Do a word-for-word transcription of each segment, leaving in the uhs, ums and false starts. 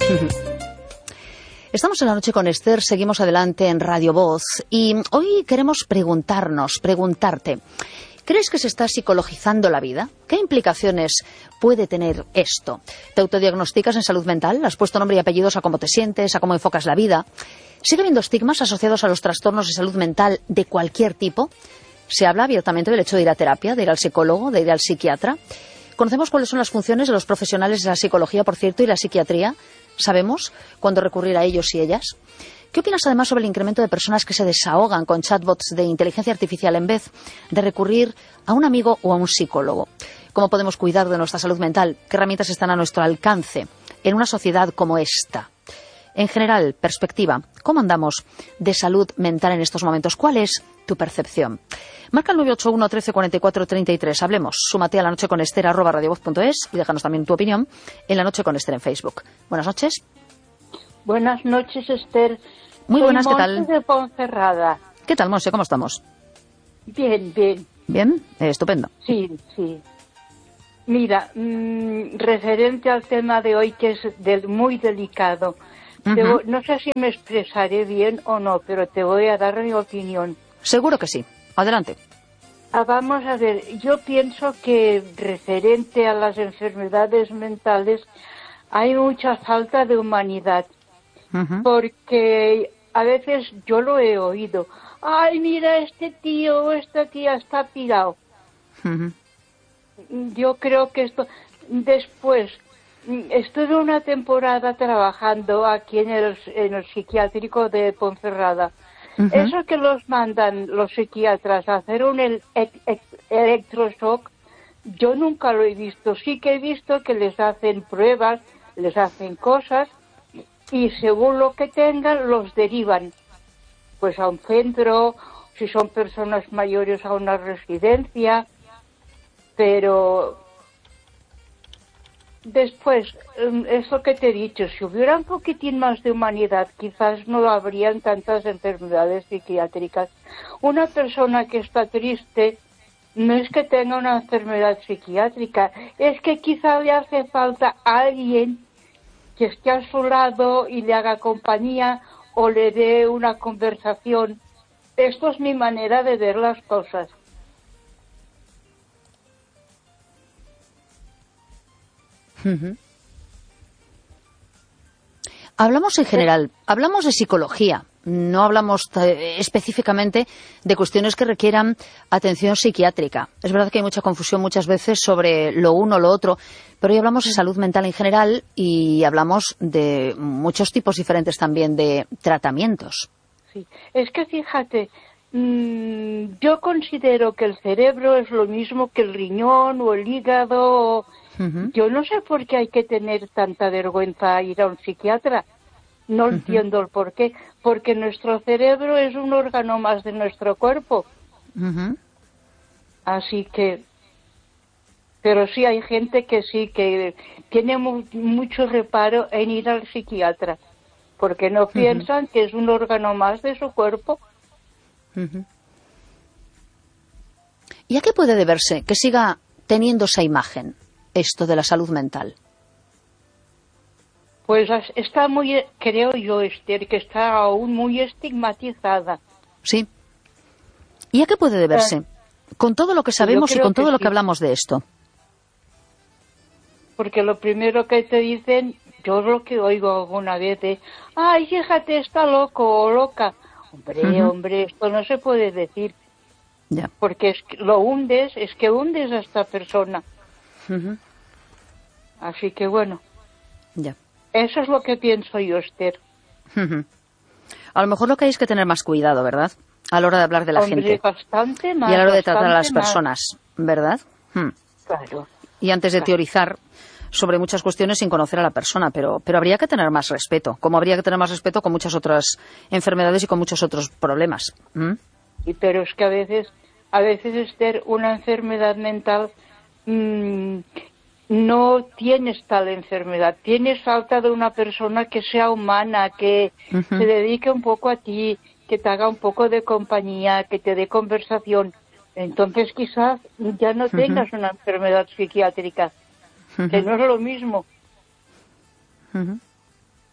Estamos en La Noche con Esther, seguimos adelante en Radio Voz y hoy queremos preguntarnos, preguntarte, ¿crees que se está psicologizando la vida? ¿Qué implicaciones puede tener esto? ¿Te autodiagnosticas en salud mental? ¿Has puesto nombre y apellidos a cómo te sientes, a cómo enfocas la vida? ¿Sigue habiendo estigmas asociados a los trastornos de salud mental de cualquier tipo? ¿Se habla abiertamente del hecho de ir a terapia, de ir al psicólogo, de ir al psiquiatra? ¿Conocemos cuáles son las funciones de los profesionales de la psicología, por cierto, y la psiquiatría? ¿Sabemos cuándo recurrir a ellos y ellas? ¿Qué opinas además sobre el incremento de personas que se desahogan con chatbots de inteligencia artificial en vez de recurrir a un amigo o a un psicólogo? ¿Cómo podemos cuidar de nuestra salud mental? ¿Qué herramientas están a nuestro alcance en una sociedad como esta? En general, perspectiva, ¿cómo andamos de salud mental en estos momentos? ¿Cuál es tu percepción? Marca el nueve ocho uno, trece, cuarenta y cuatro, treinta y tres. Hablemos. Súmate a La Noche con Esther, arroba radiovoz punto es y déjanos también tu opinión en La Noche con Esther en Facebook. Buenas noches. Buenas noches, Esther. Muy Soy buenas, ¿qué Monse tal? de Ponferrada. ¿Qué tal, Monse? ¿Cómo estamos? Bien, bien. ¿Bien? Eh, estupendo. Sí, sí. Mira, mmm, referente al tema de hoy, que es del- muy delicado, Uh-huh. te vo- no sé si me expresaré bien o no, pero te voy a dar mi opinión. Seguro que sí. Adelante. Ah, vamos a ver, yo pienso que referente a las enfermedades mentales hay mucha falta de humanidad, Uh-huh. porque a veces yo lo he oído. Ay, mira, este tío o esta tía está pirado. Uh-huh. Yo creo que esto... Después, estuve una temporada trabajando aquí en el, en el psiquiátrico de Ponferrada. Uh-huh. Eso que los mandan los psiquiatras a hacer un el- e- e- electroshock, yo nunca lo he visto. Sí que he visto que les hacen pruebas, les hacen cosas y según lo que tengan los derivan pues a un centro, si son personas mayores a una residencia, pero después, em, eso que te he dicho, si hubiera un poquitín más de humanidad, quizás no habrían tantas enfermedades psiquiátricas. Una persona que está triste no es que tenga una enfermedad psiquiátrica, es que quizá le hace falta alguien que esté a su lado y le haga compañía o le dé una conversación. Esto es mi manera de ver las cosas. Uh-huh. Hablamos en general, hablamos de psicología, no hablamos eh, específicamente de cuestiones que requieran atención psiquiátrica. Es verdad que hay mucha confusión muchas veces sobre lo uno o lo otro, pero hoy hablamos de salud mental en general y hablamos de muchos tipos diferentes también de tratamientos. Sí, es que fíjate, mmm, yo considero que el cerebro es lo mismo que el riñón o el hígado. Uh-huh. Yo no sé por qué hay que tener tanta vergüenza a ir a un psiquiatra. No Uh-huh. entiendo el por qué. Porque nuestro cerebro es un órgano más de nuestro cuerpo. Uh-huh. Así que... Pero sí hay gente que sí, que tiene mu- mucho reparo en ir al psiquiatra. Porque no piensan que es un órgano más de su cuerpo. Uh-huh. ¿Y a qué puede deberse que siga teniendo esa imagen, esto de la salud mental? Pues as- está muy, creo yo, Esther, que está aún muy estigmatizada. Sí. ¿Y a qué puede deberse? Con todo lo que sabemos y creo con que todo lo sí. que hablamos de esto. Porque lo primero que te dicen, yo lo que oigo alguna vez es, ay, fíjate, está loco o loca. Hombre, Ujú. hombre, esto no se puede decir. Ya. Porque es que lo hundes, es que hundes a esta persona. Ujú. Así que bueno, Ya. eso es lo que pienso yo, Esther. Ujú. A lo mejor lo que hay es que tener más cuidado, ¿verdad? A la hora de hablar de la Hombre, gente. bastante más. Y a la hora de tratar a las bastante más. personas, ¿verdad? Hmm. Claro. Y antes de Claro. teorizar sobre muchas cuestiones sin conocer a la persona, pero, pero habría que tener más respeto, como habría que tener más respeto con muchas otras enfermedades y con muchos otros problemas. ¿Mm? Y pero es que a veces, a veces, Esther, una enfermedad mental mmm, no tienes tal enfermedad. Tienes falta de una persona que sea humana, que Ujú. se dedique un poco a ti, que te haga un poco de compañía, que te dé conversación. Entonces quizás ya no Ujú. tengas una enfermedad psiquiátrica, que Ujú. no es lo mismo. Ujú.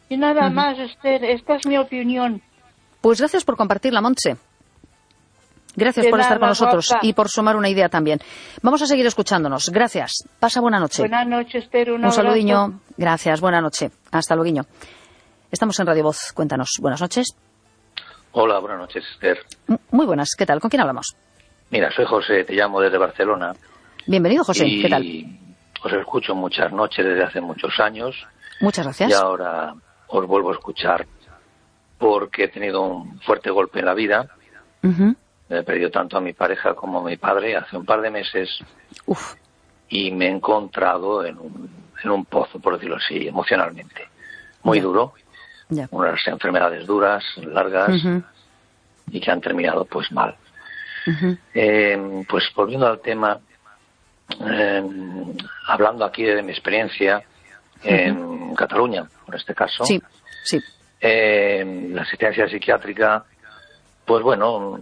Y nada Uh-huh. más, Esther, esta es mi opinión. Pues gracias por compartirla, Montse. Gracias De por estar nada, con nosotros guapa. y por sumar una idea también. Vamos a seguir escuchándonos. Gracias. Pasa buena noche. Buenas noches, Esther, un, Un abrazo. saludiño. Gracias. Buena noche. Hasta luego. Estamos en Radio Voz. Cuéntanos. Buenas noches. Hola, buenas noches, Esther. M- Muy buenas. ¿Qué tal? ¿Con quién hablamos? Mira, soy José, te llamo desde Barcelona. Bienvenido, José. Y ¿Qué tal? os escucho muchas noches desde hace muchos años. Muchas gracias. Y ahora os vuelvo a escuchar porque he tenido un fuerte golpe en la vida. Uh-huh. He perdido tanto a mi pareja como a mi padre hace un par de meses. Uf. Y me he encontrado en un, en un pozo, por decirlo así, emocionalmente. Muy Ya. duro. Ya. Unas enfermedades duras, largas, Uh-huh. y que han terminado pues mal. Uh-huh. Eh, pues volviendo al tema, eh, hablando aquí de mi experiencia en uh-huh. Cataluña, en este caso, Sí, sí. eh, la asistencia psiquiátrica, pues bueno,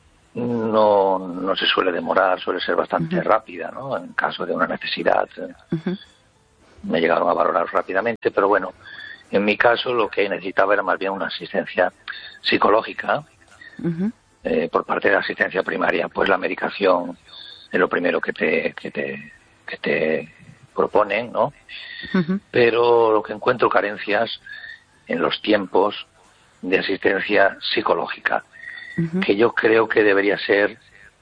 no, no se suele demorar, suele ser bastante uh-huh. rápida, ¿no? En caso de una necesidad, uh-huh. me llegaron a valorar rápidamente, pero bueno, en mi caso lo que necesitaba era más bien una asistencia psicológica. Uh-huh. Eh, por parte de la asistencia primaria, pues la medicación es lo primero que te que te que te proponen, ¿no? Uh-huh. Pero lo que encuentro carencias en los tiempos de asistencia psicológica, uh-huh. que yo creo que debería ser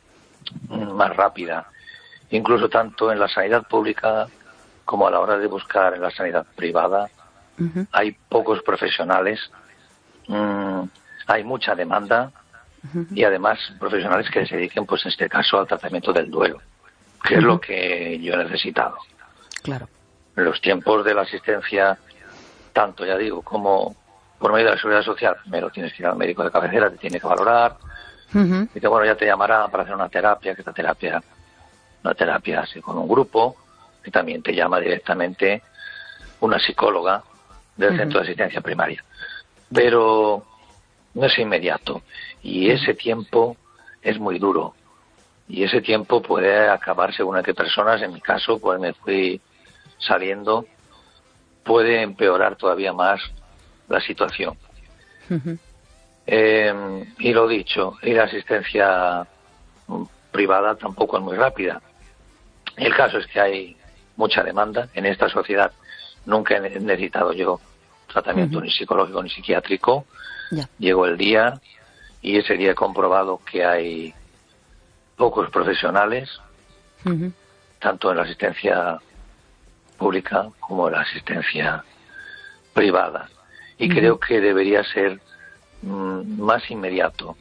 más rápida, incluso tanto en la sanidad pública como a la hora de buscar en la sanidad privada. Uh-huh. Hay pocos profesionales, mmm, hay mucha demanda. Uh-huh. Y además profesionales que se dediquen, pues en este caso, al tratamiento del duelo, que uh-huh. es lo que yo he necesitado. Claro. En los tiempos de la asistencia, tanto, ya digo, como por medio de la seguridad social, primero tienes que ir al médico de cabecera, te tiene que valorar, uh-huh. y dice, bueno, ya te llamará para hacer una terapia, que esta terapia, una terapia así con un grupo, que también te llama directamente una psicóloga del uh-huh. centro de asistencia primaria. Pero no es inmediato. Y ese tiempo es muy duro. Y ese tiempo puede acabar según a qué personas. En mi caso, pues me fui saliendo. Puede empeorar todavía más la situación. Uh-huh. Eh, y lo dicho, y la asistencia privada tampoco es muy rápida. El caso es que hay mucha demanda. En esta sociedad nunca he necesitado yo tratamiento uh-huh. ni psicológico ni psiquiátrico. Yeah. Llegó el día y ese día he comprobado que hay pocos profesionales, uh-huh. tanto en la asistencia pública como en la asistencia privada. Y uh-huh. creo que debería ser mm, más inmediato,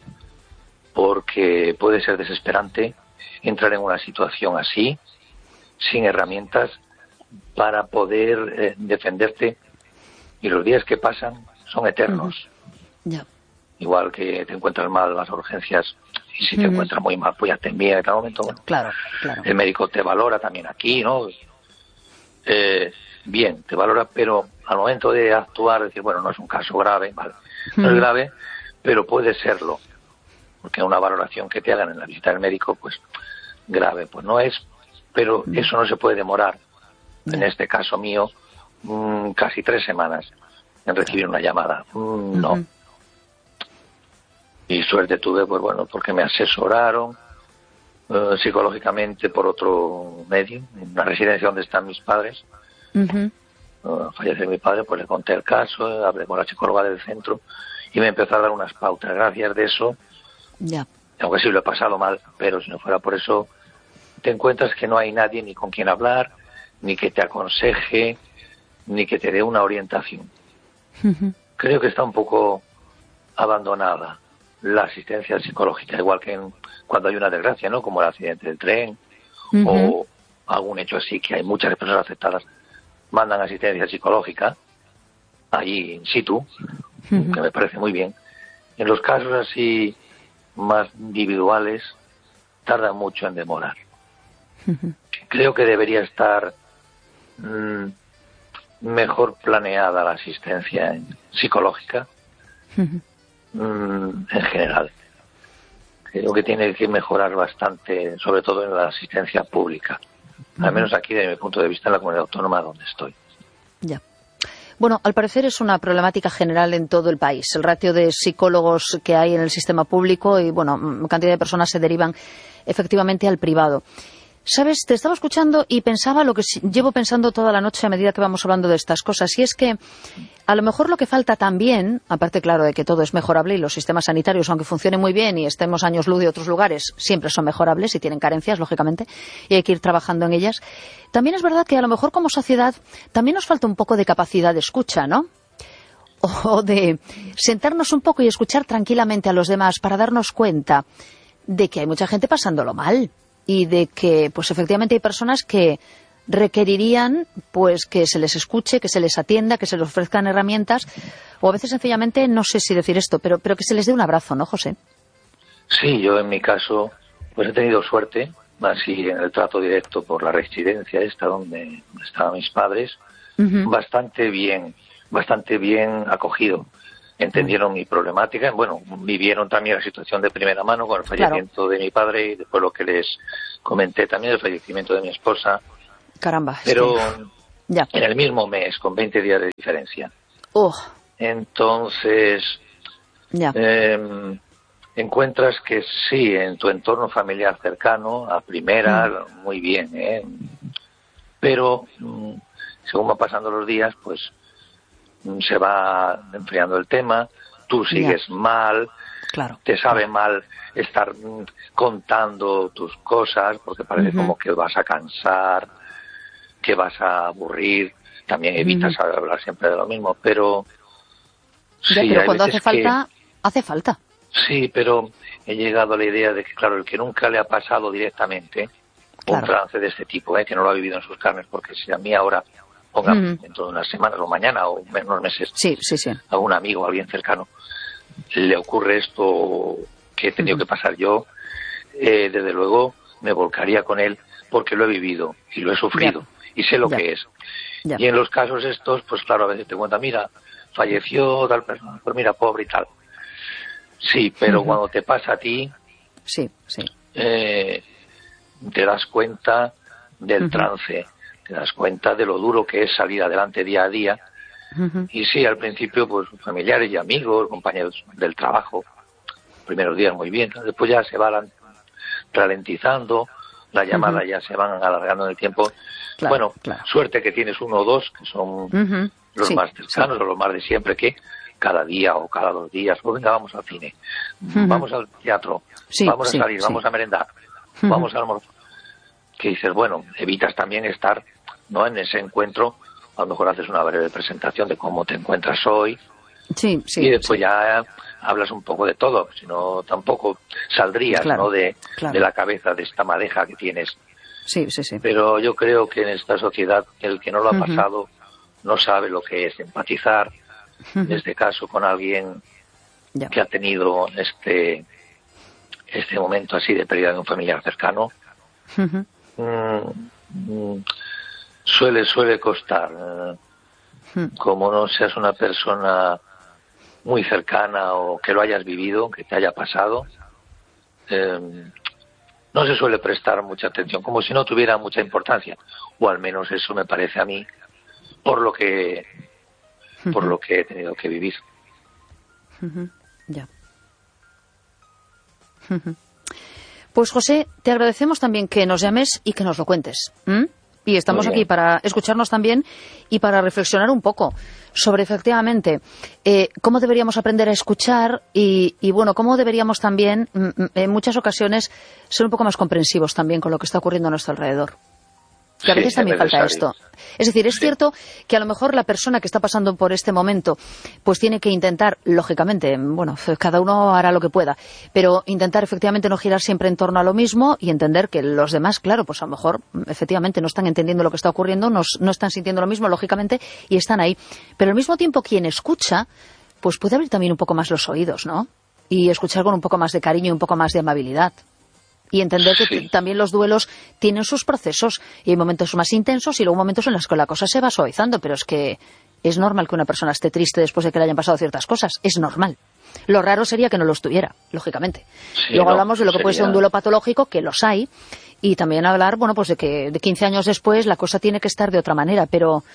porque puede ser desesperante entrar en una situación así, sin herramientas para poder eh, defenderte, y los días que pasan son eternos. Uh-huh. Yeah. Igual que te encuentras mal en las urgencias, y si te uh-huh. encuentras muy mal, pues ya te envían en cada momento. Bueno, claro, claro. El médico te valora también aquí, ¿no? Eh, bien, te valora, pero al momento de actuar, decir, bueno, no es un caso grave, vale, no uh-huh. es grave, pero puede serlo, porque una valoración que te hagan en la visita del médico, pues grave, pues no es, pero uh-huh. eso no se puede demorar. Uh-huh. En este caso mío, mmm, casi tres semanas en recibir una llamada. Mm, no. Uh-huh. Y suerte tuve, pues bueno, porque me asesoraron uh, psicológicamente por otro medio, en una residencia donde están mis padres. Uh-huh. Uh, falleció mi padre, pues le conté el caso, hablé con la psicóloga del centro y me empezó a dar unas pautas. Gracias de eso, yeah. aunque sí lo he pasado mal, pero si no fuera por eso, te encuentras que no hay nadie ni con quien hablar, ni que te aconseje, ni que te dé una orientación. Uh-huh. Creo que está un poco abandonada la asistencia psicológica, igual que en, cuando hay una desgracia, ¿no? Como el accidente del tren uh-huh. o algún hecho así, que hay muchas personas afectadas, mandan asistencia psicológica allí in situ, uh-huh. que me parece muy bien. En los casos así más individuales tarda mucho en demorar. Uh-huh. Creo que debería estar mmm, mejor planeada la asistencia psicológica. Uh-huh. en general. Creo que tiene que mejorar bastante, sobre todo en la asistencia pública, uh-huh. al menos aquí desde mi punto de vista en la comunidad autónoma donde estoy. Ya. Bueno, al parecer es una problemática general en todo el país. El ratio de psicólogos que hay en el sistema público y, bueno, cantidad de personas se derivan efectivamente al privado. ¿Sabes? Te estaba escuchando y pensaba lo que llevo pensando toda la noche a medida que vamos hablando de estas cosas. Y es que a lo mejor lo que falta también, aparte, claro, de que todo es mejorable y los sistemas sanitarios, aunque funcionen muy bien y estemos años luz de otros lugares, siempre son mejorables y tienen carencias, lógicamente, y hay que ir trabajando en ellas. También es verdad que a lo mejor como sociedad también nos falta un poco de capacidad de escucha, ¿no? O de sentarnos un poco y escuchar tranquilamente a los demás para darnos cuenta de que hay mucha gente pasándolo mal. Y de que, pues efectivamente hay personas que requerirían, pues, que se les escuche, que se les atienda, que se les ofrezcan herramientas, o a veces sencillamente, no sé si decir esto, pero, pero que se les dé un abrazo, ¿no, José? Sí, yo en mi caso, pues he tenido suerte, así en el trato directo por la residencia esta donde estaban mis padres, uh-huh. bastante bien, bastante bien acogido. Entendieron mi problemática, bueno, vivieron también la situación de primera mano con el fallecimiento claro. de mi padre y después lo que les comenté también, el fallecimiento de mi esposa. Caramba. Pero sí. ya. en el mismo mes, con veinte días de diferencia. Oh. Entonces, ya. Eh, encuentras que sí, en tu entorno familiar cercano, a primera, mm. muy bien, ¿eh? Pero mm, según van pasando los días, pues se va enfriando el tema, tú sigues yeah. mal, claro. te sabe mal estar contando tus cosas, porque parece uh-huh. como que vas a cansar, que vas a aburrir, también evitas uh-huh. hablar siempre de lo mismo, pero... Ya, sí, pero cuando hace falta, que, hace falta. Sí, pero he llegado a la idea de que, claro, el que nunca le ha pasado directamente claro. un trance de este tipo, ¿eh? que no lo ha vivido en sus carnes, porque si a mí ahora... ponga uh-huh. dentro de unas semanas o mañana o menos meses sí, sí, sí. a un amigo, a alguien cercano, le ocurre esto que he tenido uh-huh. que pasar yo, eh, desde luego me volcaría con él porque lo he vivido y lo he sufrido yeah. y sé lo yeah. que es. Yeah. Y en los casos estos, pues claro, a veces te cuenta, mira, falleció tal persona, pues mira, pobre y tal. Sí, pero uh-huh. cuando te pasa a ti, sí, sí. Eh, te das cuenta del uh-huh. trance. Te das cuenta de lo duro que es salir adelante día a día. Uh-huh. Y sí, al principio, pues familiares y amigos, compañeros del trabajo, primeros días muy bien, después ya se van ralentizando, las llamadas uh-huh. ya se van alargando en el tiempo. Claro, bueno, claro. suerte que tienes uno o dos, que son uh-huh. los sí, más cercanos sí. o los más de siempre, que cada día o cada dos días, pues venga, vamos al cine, uh-huh. vamos al teatro, sí, vamos sí, a salir, sí. vamos a merendar, uh-huh. vamos a almorzar. Que dices, bueno, evitas también estar no en ese encuentro, a lo mejor haces una breve presentación de cómo te encuentras hoy sí, sí, y después sí. ya hablas un poco de todo, si no tampoco saldrías claro, ¿no? de, claro. de la cabeza de esta madeja que tienes. Sí, sí, sí. Pero yo creo que en esta sociedad el que no lo ha uh-huh. pasado no sabe lo que es empatizar, uh-huh. en este caso con alguien yeah. que ha tenido este este momento así de pérdida de un familiar cercano. Uh-huh. mm, mm, Suele, suele costar, eh, hmm. como no seas una persona muy cercana o que lo hayas vivido, que te haya pasado, eh, no se suele prestar mucha atención, como si no tuviera mucha importancia, o al menos eso me parece a mí, por lo que, uh-huh. por lo que he tenido que vivir. Uh-huh. Ya. Uh-huh. Pues José, te agradecemos también que nos llames y que nos lo cuentes. ¿Mm? Y estamos aquí para escucharnos también y para reflexionar un poco sobre, efectivamente, eh, cómo deberíamos aprender a escuchar y, y, bueno, cómo deberíamos también, en muchas ocasiones, ser un poco más comprensivos también con lo que está ocurriendo a nuestro alrededor. Que a veces sí, también falta esto. Es decir, es sí. cierto que a lo mejor la persona que está pasando por este momento pues tiene que intentar, lógicamente, bueno, cada uno hará lo que pueda, pero intentar efectivamente no girar siempre en torno a lo mismo y entender que los demás, claro, pues a lo mejor efectivamente no están entendiendo lo que está ocurriendo, no, no están sintiendo lo mismo, lógicamente, y están ahí. Pero al mismo tiempo quien escucha, pues puede abrir también un poco más los oídos, ¿no? Y escuchar con un poco más de cariño y un poco más de amabilidad. Y entender que sí. también los duelos tienen sus procesos y hay momentos más intensos y luego momentos en los que la cosa se va suavizando, pero es que es normal que una persona esté triste después de que le hayan pasado ciertas cosas, es normal. Lo raro sería que no lo estuviera, lógicamente. Sí, luego no, hablamos de lo que sería... puede ser un duelo patológico, que los hay, y también hablar, bueno, pues de que de quince años después la cosa tiene que estar de otra manera, pero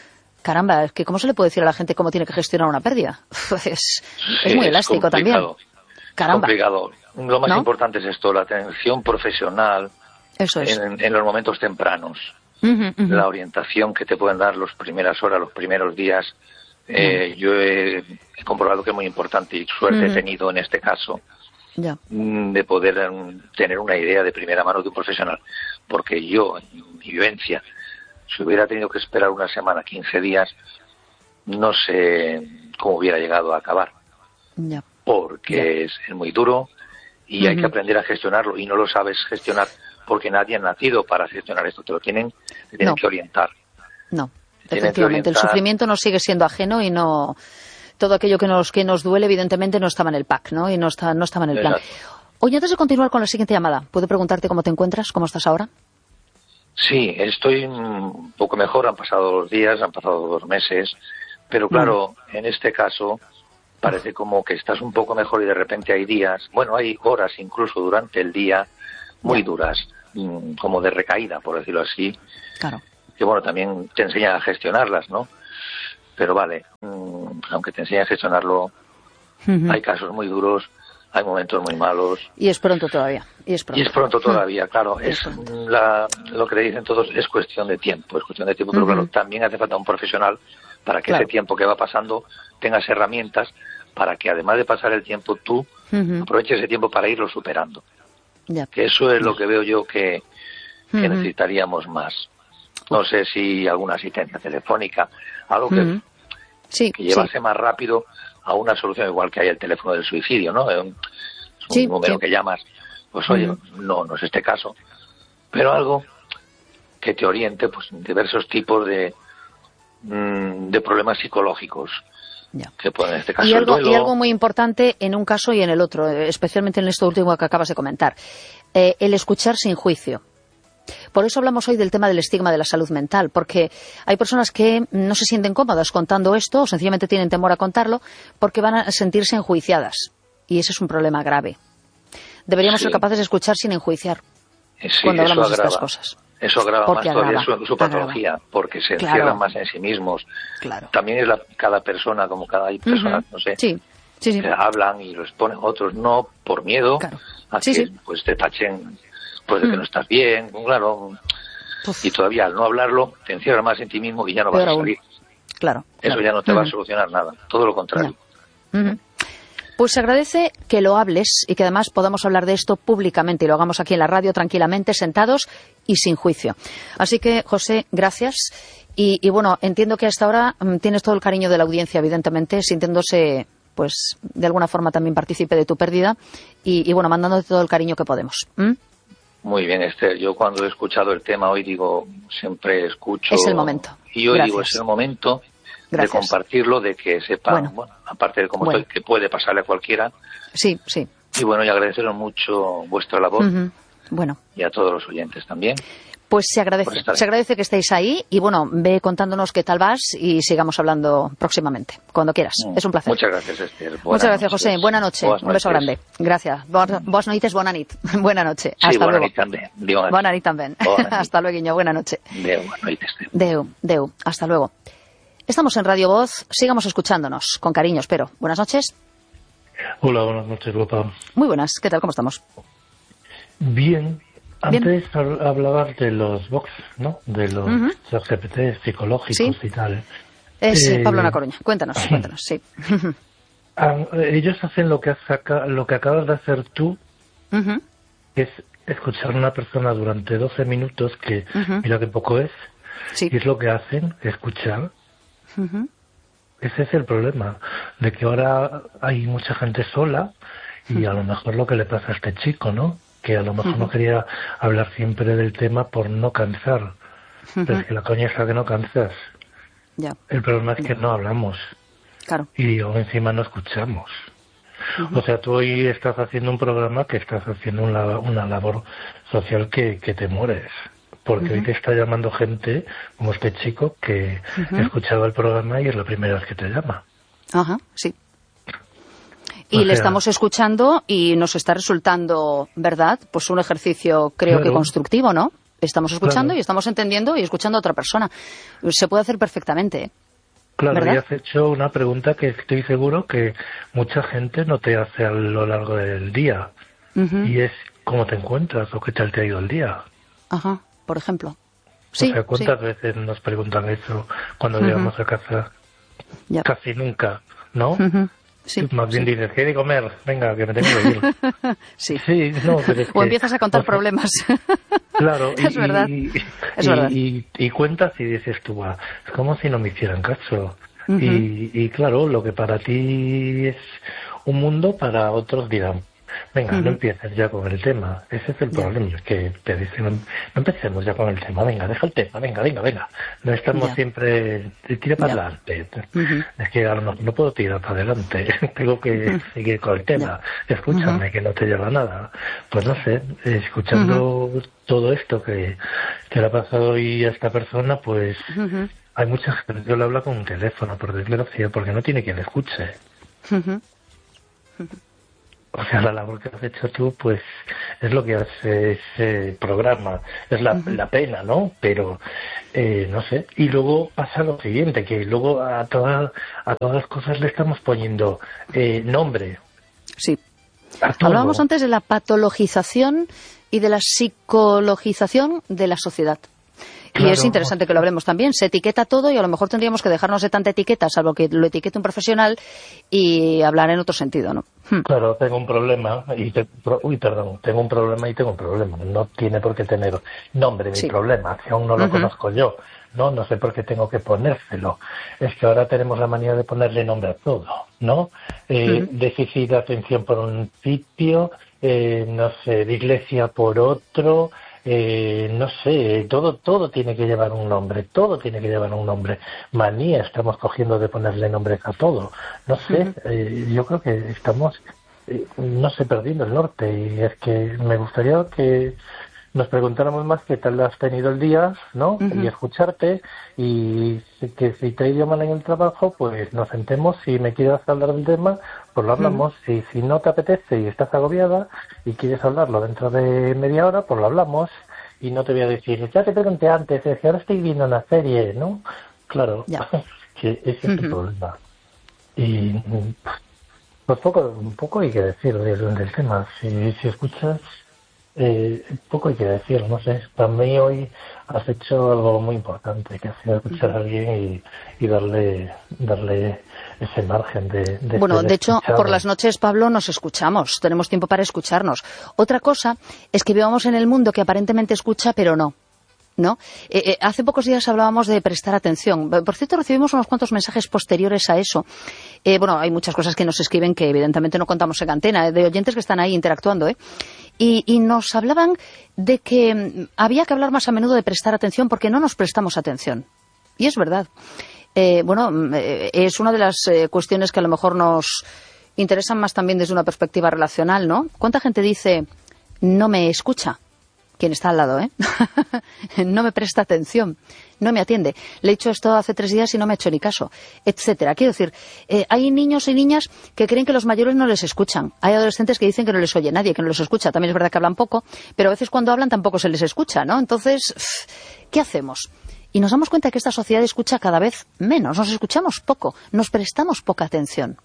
Caramba, es que ¿cómo se le puede decir a la gente cómo tiene que gestionar una pérdida? Es, es Sí, muy es elástico complicado. también. Caramba. Complicado. Lo más ¿No? importante es esto, la atención profesional Eso es. en, en los momentos tempranos. Ujú, ujú. La orientación que te pueden dar las primeras horas, los primeros días. Eh, yo he, he comprobado que es muy importante y suerte Ujú. he tenido en este caso Ya. mm, de poder mm, tener una idea de primera mano de un profesional. Porque yo, en mi vivencia, si hubiera tenido que esperar una semana, quince días, no sé cómo hubiera llegado a acabar. Ya. Porque Ya. es, es muy duro y hay Ujú. que aprender a gestionarlo y no lo sabes gestionar porque nadie ha nacido para gestionar esto, te lo tienen, te tienen No. que orientar. No, Te tienen que efectivamente. El orientar. sufrimiento nos sigue siendo ajeno y no... Todo aquello que nos, que nos duele, evidentemente, no estaba en el pack, ¿no? Y no, está, no estaba en el plan. Exacto. Oye, antes de continuar con la siguiente llamada, ¿puedo preguntarte cómo te encuentras? ¿Cómo estás ahora? Sí, estoy un poco mejor, han pasado los días, han pasado dos meses, pero claro, Mm. en este caso parece como que estás un poco mejor y de repente hay días, bueno, hay horas incluso durante el día muy Ya. duras, mm, como de recaída, por decirlo así, Claro. que bueno, también te enseñan a gestionarlas, ¿no? Pero vale, mm, aunque te enseñan a gestionarlo, Ujú. hay casos muy duros, hay momentos muy malos. Y es pronto todavía. Y es pronto. Y es pronto todavía, claro. Es Es pronto. la, lo que le dicen todos es cuestión de tiempo, es cuestión de tiempo, pero Ujú. claro, también hace falta un profesional para que Claro. ese tiempo que va pasando tengas herramientas para que además de pasar el tiempo tú Ujú. aproveches ese tiempo para irlo superando. Ya. Que eso es lo que veo yo que, que Ujú. necesitaríamos más. No sé si alguna asistencia telefónica, algo que, Ujú. Sí, que sí. llevase más rápido a una solución, igual que hay el teléfono del suicidio, ¿no? Es un, es un Sí, número sí. que llamas, pues oye, Ujú. no, no es este caso, pero algo que te oriente, pues, en diversos tipos de, mm, de problemas psicológicos, Ya. que pueden, en este caso, Y el algo, duelo. y algo muy importante en un caso y en el otro, eh, especialmente en esto último que acabas de comentar, eh, el escuchar sin juicio. Por eso hablamos hoy del tema del estigma de la salud mental, porque hay personas que no se sienten cómodas contando esto o sencillamente tienen temor a contarlo porque van a sentirse enjuiciadas. Y ese es un problema grave. Deberíamos Sí. ser capaces de escuchar sin enjuiciar Eh, sí, cuando eso hablamos de agrava. estas cosas. Eso agrava Porque más todavía agrava, su, su patología, porque se Claro. encierran más en sí mismos. Claro. También es la, cada persona, como cada hay personas, Ujú. no sé, Sí, sí, sí. que hablan y lo exponen, otros no, por miedo Claro. a Sí, que sí. pues te tachen pues de que Mm. no estás bien, claro. Uf, Y todavía al no hablarlo te encierras más en ti mismo y ya no vas Peor a aún. salir. claro. Eso claro. ya no te va a Ujú. solucionar nada, todo lo contrario. Ujú. Pues se agradece que lo hables y que además podamos hablar de esto públicamente y lo hagamos aquí en la radio tranquilamente, sentados y sin juicio. Así que, José, gracias. Y, y bueno, entiendo que hasta ahora mm, tienes todo el cariño de la audiencia, evidentemente, sintiéndose, pues, de alguna forma también partícipe de tu pérdida y, y bueno, mandándote todo el cariño que podemos. ¿Mm? Muy bien, Esther. Yo cuando he escuchado el tema hoy digo, siempre escucho. Es el momento. Y hoy digo, Gracias. es el momento Gracias. de compartirlo, de que sepan, Bueno. bueno, aparte de cómo Bueno. estoy, que puede pasarle a cualquiera. Sí, sí. Y bueno, y agradeceros mucho vuestra labor Ujú. Bueno. y a todos los oyentes también. Pues se agradece, Por estar se ahí. agradece que estéis ahí y bueno, ve contándonos qué tal vas y sigamos hablando próximamente, cuando quieras. Mm. Es un placer. Muchas gracias, Esther. Buenas Muchas gracias, noches. José. Buena noche. Boas Un beso noites. grande. Gracias. Boas, boas noites, bona nit. Buena noche. Sí, Hasta buena luego. nit también. Digo, Bona nit también. Bona nit. Hasta luego, buena noche. Deu, buenas noites, Esther. Deu, Deu. Hasta luego. Estamos en Radio Voz. Sigamos escuchándonos. Con cariño, espero. Buenas noches. Hola, buenas noches, guapa. Muy buenas. ¿Qué tal? ¿Cómo estamos? Bien, Bien. antes hab- hablabas de los box, ¿no? De los Ujú. G P T psicológicos Sí. y tal. Es eh, Eh, Pablo Ana Coruña. Cuéntanos, cuéntanos. Sí. Ah, ellos hacen lo que, has saca- lo que acabas de hacer tú, Ujú. que es escuchar a una persona durante doce minutos, que Ujú. mira que poco es, Sí. y es lo que hacen, escuchar. Ujú. Ese es el problema, de que ahora hay mucha gente sola y a lo mejor lo que le pasa a este chico, ¿no? Que a lo mejor no quería hablar siempre del tema por no cansar. Pero es que la coña es la que no cansas. Ya, El problema es que no hablamos claro. y aún encima no escuchamos. O sea, tú hoy estás haciendo un programa que estás haciendo una, una labor social que, que te mueres. Porque hoy te está llamando gente, como este chico, que ha escuchado el programa y es la primera vez que te llama. Ajá, sí. Y O le sea- estamos escuchando y nos está resultando, ¿verdad? Pues un ejercicio creo que Claro. constructivo, ¿no? Estamos escuchando Claro. y estamos entendiendo y escuchando a otra persona. Se puede hacer perfectamente, ¿eh? Claro, ¿verdad? y has hecho una pregunta que estoy seguro que mucha gente no te hace a lo largo del día. Uh-huh. Y es cómo te encuentras o qué tal te ha ido el día. Ajá, por ejemplo. Sí, o sea, ¿cuántas sí. veces nos preguntan eso cuando uh-huh. llegamos a casa? Yep. Casi nunca, ¿no? Uh-huh. Sí, Más bien sí. dices, ¿qué hay de comer? Venga, que me tengo que ir. Sí. Sí, no, pero es o que, empiezas a contar o sea, problemas. Claro, es y, verdad. Y, es y, verdad. Y, y cuentas y dices tú, ah, es como si no me hicieran caso. Uh-huh. y, y claro, lo que para ti es un mundo, para otros dirán, venga, uh-huh. no empieces ya con el tema. Ese es el yeah. problema, es que te dicen, no empecemos ya con el tema, venga, deja el tema, venga, venga, venga. No estamos yeah. siempre, tira para yeah. adelante. Uh-huh. Es que a lo mejor no puedo tirar para adelante, tengo que uh-huh. seguir con el tema. Yeah. Escúchame, uh-huh. que no te lleva a nada. Pues no sé, escuchando uh-huh. todo esto que, que le ha pasado hoy a esta persona, pues uh-huh. hay mucha gente que le habla con un teléfono, por desgracia, porque no tiene quien le escuche. Uh-huh. Uh-huh. O sea, la labor que has hecho tú, pues, es lo que hace ese programa. Es la, uh-huh. la pena, ¿no? Pero, eh, no sé. Y luego pasa lo siguiente, que luego a todas, a todas las cosas le estamos poniendo eh, nombre. Sí. Hablábamos antes de la patologización y de la psicologización de la sociedad. Claro. Y es interesante que lo hablemos también. Se etiqueta todo y a lo mejor tendríamos que dejarnos de tanta etiqueta, salvo que lo etiquete un profesional, y hablar en otro sentido, ¿no? Claro, tengo un problema y te, uy, perdón, tengo un problema y tengo un problema. No tiene por qué tener nombre mi sí. problema, si aún no lo uh-huh. conozco yo. No, no sé por qué tengo que ponérselo. Es que ahora tenemos la manía de ponerle nombre a todo, ¿no? Eh, uh-huh. Déficit de atención por un sitio, eh, no sé, dislexia por otro. Eh, no sé, todo todo tiene que llevar un nombre, todo tiene que llevar un nombre. Manía estamos cogiendo de ponerle nombres a todo. No sé, uh-huh. eh, yo creo que estamos, eh, no sé, perdiendo el norte. Y es que me gustaría que nos preguntáramos más qué tal has tenido el día, ¿no? Uh-huh. Y escucharte, y que si te ha ido mal en el trabajo, pues nos sentemos, si me quieres hablar del tema, pues lo hablamos. Uh-huh. Y si no te apetece y estás agobiada y quieres hablarlo dentro de media hora, pues lo hablamos. Y no te voy a decir, ya te pregunté antes, es que ahora estoy viendo una serie, ¿no? Claro, yeah. que ese uh-huh. es el problema. Y pues poco, un poco hay que decir del, del tema. Si, si escuchas... Eh, poco hay que decir, no sé, para mí hoy has hecho algo muy importante, que ha sido escuchar a alguien y, y darle darle ese margen de, de bueno, ser de hecho, escuchado. Por las noches, Pablo, nos escuchamos, tenemos tiempo para escucharnos. Otra cosa es que vivamos en el mundo que aparentemente escucha, pero no. ¿No? Eh, eh, hace pocos días hablábamos de prestar atención. Por cierto, recibimos unos cuantos mensajes posteriores a eso. Eh, bueno, hay muchas cosas que nos escriben que evidentemente no contamos en antena, de oyentes que están ahí interactuando, ¿eh? Y, y nos hablaban de que había que hablar más a menudo de prestar atención porque no nos prestamos atención. Y es verdad. Eh, bueno, eh, es una de las eh, cuestiones que a lo mejor nos interesan más también desde una perspectiva relacional, ¿no? ¿Cuánta gente dice no me escucha? Quien está al lado, ¿eh? No me presta atención, no me atiende. Le he dicho esto hace tres días y no me ha hecho ni caso, etcétera. Quiero decir, eh, hay niños y niñas que creen que los mayores no les escuchan. Hay adolescentes que dicen que no les oye nadie, que no les escucha. También es verdad que hablan poco, pero a veces cuando hablan tampoco se les escucha, ¿no? Entonces, ¿qué hacemos? Y nos damos cuenta que esta sociedad escucha cada vez menos, nos escuchamos poco, nos prestamos poca atención.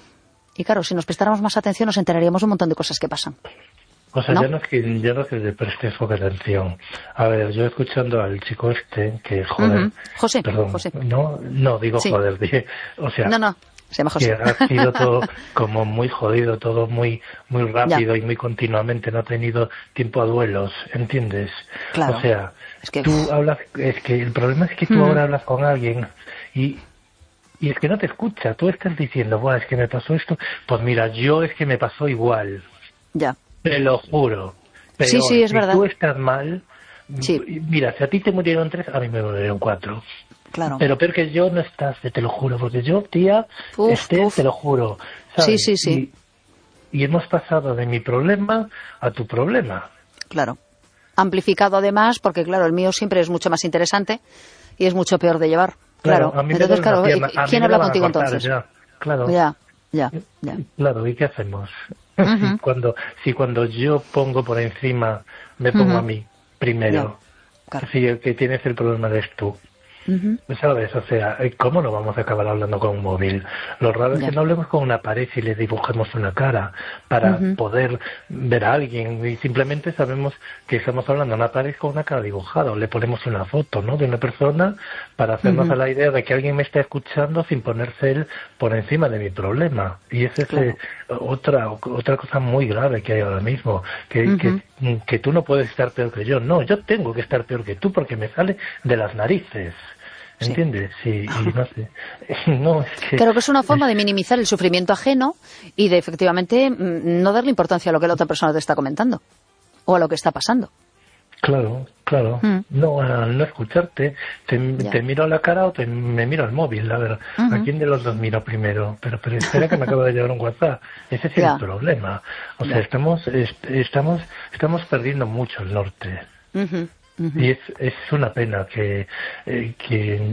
Y claro, si nos prestáramos más atención nos enteraríamos de un montón de cosas que pasan. O sea, ¿no? ya no es que ya no es que le prestes poca atención. A ver, yo escuchando al chico este, que joder... Uh-huh. José, perdón, José. No, no, digo sí. joder, dije, o sea... No, no, se llama José. Que ha sido todo como muy jodido, todo muy muy rápido ya. Y muy continuamente, no ha tenido tiempo a duelos, ¿entiendes? Claro. O sea, es que... tú hablas... Es que el problema es que tú uh-huh. ahora hablas con alguien y... Y es que no te escucha, tú estás diciendo, bueno, es que me pasó esto, pues mira, yo es que me pasó igual. Ya. Te lo juro. Pero sí, sí, es si verdad. tú estás mal, sí. Mira, si a ti te murieron tres, a mí me murieron cuatro. Claro. Pero peor que yo no estás, te lo juro, porque yo, tía, uf, este, uf. te lo juro. ¿Sabes? Sí, sí, sí. Y, y hemos pasado de mi problema a tu problema. Claro. Amplificado además, porque claro, el mío siempre es mucho más interesante y es mucho peor de llevar. Claro. claro. A mí entonces, claro, pierna, ¿quién habla contigo entonces? Ya. Claro. Ya, ya, ya. Claro, ¿y qué hacemos? Uh-huh. Si, cuando, si cuando yo pongo por encima, me pongo uh-huh. a mí primero. Claro. Si el que tienes el problema eres tú. Uh-huh. ¿Sabes? O sea, ¿cómo no vamos a acabar hablando con un móvil? Lo raro es ya. que no hablemos con una pared y le dibujemos una cara para uh-huh. poder ver a alguien y simplemente sabemos que estamos hablando de una pared con una cara dibujada, o le ponemos una foto, ¿no?, de una persona para hacernos uh-huh. a la idea de que alguien me está escuchando sin ponerse él por encima de mi problema. Y esa es claro. otra otra cosa muy grave que hay ahora mismo, que, uh-huh. que, que tú no puedes estar peor que yo. No, yo tengo que estar peor que tú porque me sale de las narices. ¿Entiendes? Sí, y no sé. No, es que... Claro que es una forma de minimizar el sufrimiento ajeno y de efectivamente no darle importancia a lo que la otra persona te está comentando o a lo que está pasando. Claro, claro. Mm. No, a no escucharte. Te, te miro a la cara o te, me miro al móvil. A ver, uh-huh. ¿a quién de los dos miro primero? Pero, pero espera que me acabo de llegar un WhatsApp. Ese es yeah. el problema. O sea, yeah. estamos, est- estamos, estamos perdiendo mucho el norte. Uh-huh. Uh-huh. Y es, es una pena que, eh, que,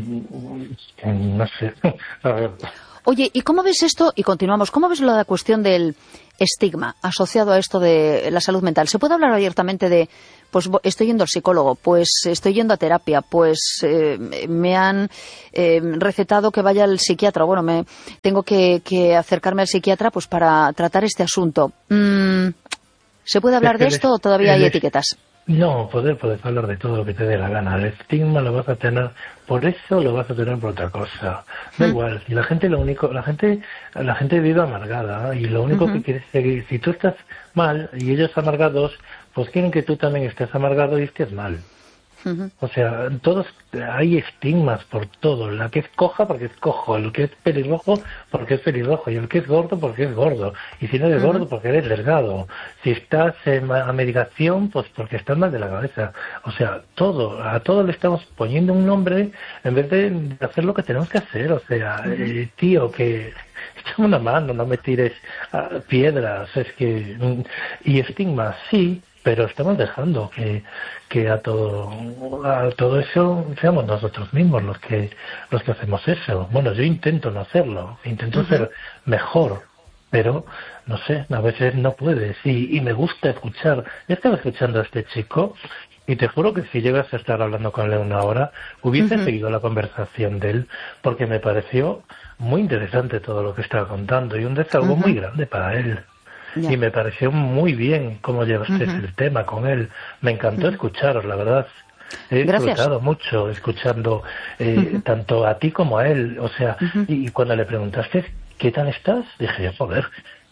que no sé. A ver. Oye, ¿y cómo ves esto? Y continuamos. ¿Cómo ves la cuestión del estigma asociado a esto de la salud mental? ¿Se puede hablar abiertamente de, pues estoy yendo al psicólogo, pues estoy yendo a terapia, pues eh, me han eh, recetado que vaya al psiquiatra, bueno, me tengo que, que acercarme al psiquiatra pues para tratar este asunto? Mm, ¿Se puede hablar de esto o todavía hay etiquetas? No, poder, poder hablar de todo lo que te dé la gana. El estigma lo vas a tener por eso, lo vas a tener por otra cosa. Da ¿Mm? igual. Y la gente lo único, la gente, la gente vive amargada, ¿eh? Y lo único uh-huh. que quieres seguir, si tú estás mal y ellos amargados, pues quieren que tú también estés amargado y estés mal. Uh-huh. O sea, todos hay estigmas por todo. La que es coja porque es cojo, el que es pelirrojo porque es pelirrojo, y el que es gordo porque es gordo, y si no eres uh-huh. gordo porque eres delgado. Si estás en, a medicación, pues porque estás mal de la cabeza. O sea, todo, a todo le estamos poniendo un nombre en vez de hacer lo que tenemos que hacer. O sea, uh-huh. eh, tío, que échame una mano, no me tires uh, piedras, es que... Y estigmas, sí, pero estamos dejando que, que a todo a todo eso seamos nosotros mismos los que los que hacemos eso. Bueno, yo intento no hacerlo, intento uh-huh. ser mejor, pero no sé, a veces no puedes. Y, y me gusta escuchar. Yo estaba escuchando a este chico y te juro que si llegas a estar hablando con él una hora, hubiese uh-huh. seguido la conversación de él, porque me pareció muy interesante todo lo que estaba contando y un desahogo uh-huh. muy grande para él. Yeah. Y me pareció muy bien cómo llevaste uh-huh. el tema con él. Me encantó uh-huh. escucharos, la verdad. He disfrutado Gracias. mucho escuchando eh, uh-huh. tanto a ti como a él. O sea, uh-huh. y, y cuando le preguntaste, ¿qué tal estás? Dije yo, joder,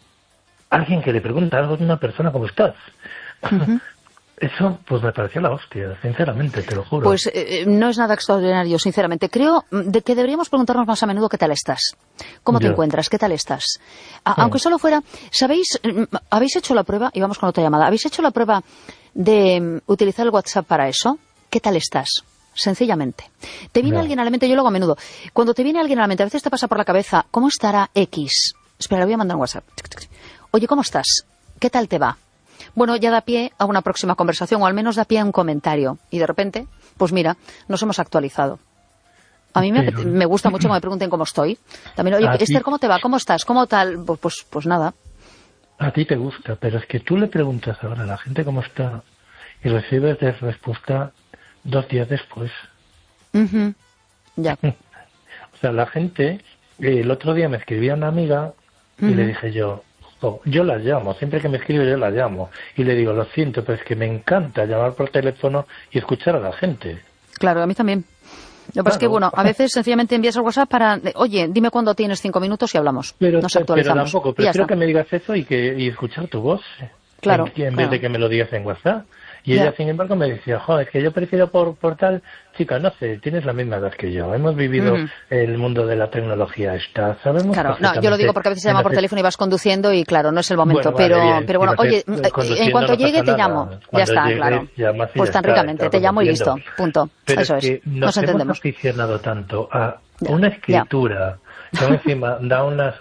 alguien que le pregunta algo a una persona, ¿cómo estás? Uh-huh. Eso, pues me pareció la hostia, sinceramente, te lo juro. Pues eh, no es nada extraordinario, sinceramente. Creo de que deberíamos preguntarnos más a menudo qué tal estás. ¿Cómo te Yo. encuentras? ¿Qué tal estás? A, sí. Aunque solo fuera... ¿Sabéis? ¿Habéis hecho la prueba? Y vamos con otra llamada. ¿Habéis hecho la prueba de um, utilizar el WhatsApp para eso? ¿Qué tal estás? Sencillamente. Te viene no. alguien a la mente, yo lo hago a menudo. Cuando te viene alguien a la mente, a veces te pasa por la cabeza, ¿cómo estará X? Espera, le voy a mandar un WhatsApp. Oye, ¿cómo estás? ¿Qué tal te va? Bueno, ya da pie a una próxima conversación, o al menos da pie a un comentario. Y de repente, pues mira, nos hemos actualizado. A mí me, Pero... me gusta mucho que me pregunten cómo estoy. También, oye, Esther, ¿cómo te va? ¿Cómo estás? ¿Cómo tal? Pues, pues, pues nada. A ti te gusta, pero es que tú le preguntas ahora a la gente cómo está y recibes de respuesta dos días después. Uh-huh. Ya. O sea, la gente... El otro día me escribía una amiga y uh-huh. le dije yo... Yo la llamo, siempre que me escribe yo la llamo y le digo, lo siento, pero es que me encanta llamar por teléfono y escuchar a la gente. Claro, a mí también. Lo que claro. pasa es que, bueno, a veces sencillamente envías el WhatsApp para, oye, dime cuándo tienes cinco minutos y hablamos. Pero, Nos actualizamos. Pero tampoco, prefiero que me digas eso y que y escuchar tu voz. Claro. En, en claro. vez de que me lo digas en WhatsApp. Y ya. ella, sin embargo, me decía, joder, es que yo prefiero por, por tal... Chica, no sé, tienes la misma edad que yo. Hemos vivido uh-huh. el mundo de la tecnología esta, ¿sabemos? Claro, no, yo lo digo porque a veces se llama por teléfono y vas conduciendo y, claro, no es el momento. Bueno, pero, vale, pero bueno, oye, en cuanto no llegue te llamo. Ya está, claro. Pues tan ricamente, te llamo y listo, punto. Pero eso es, es que nos, nos entendemos. Hemos aficionado tanto a ya, una escritura ya. que encima da unas...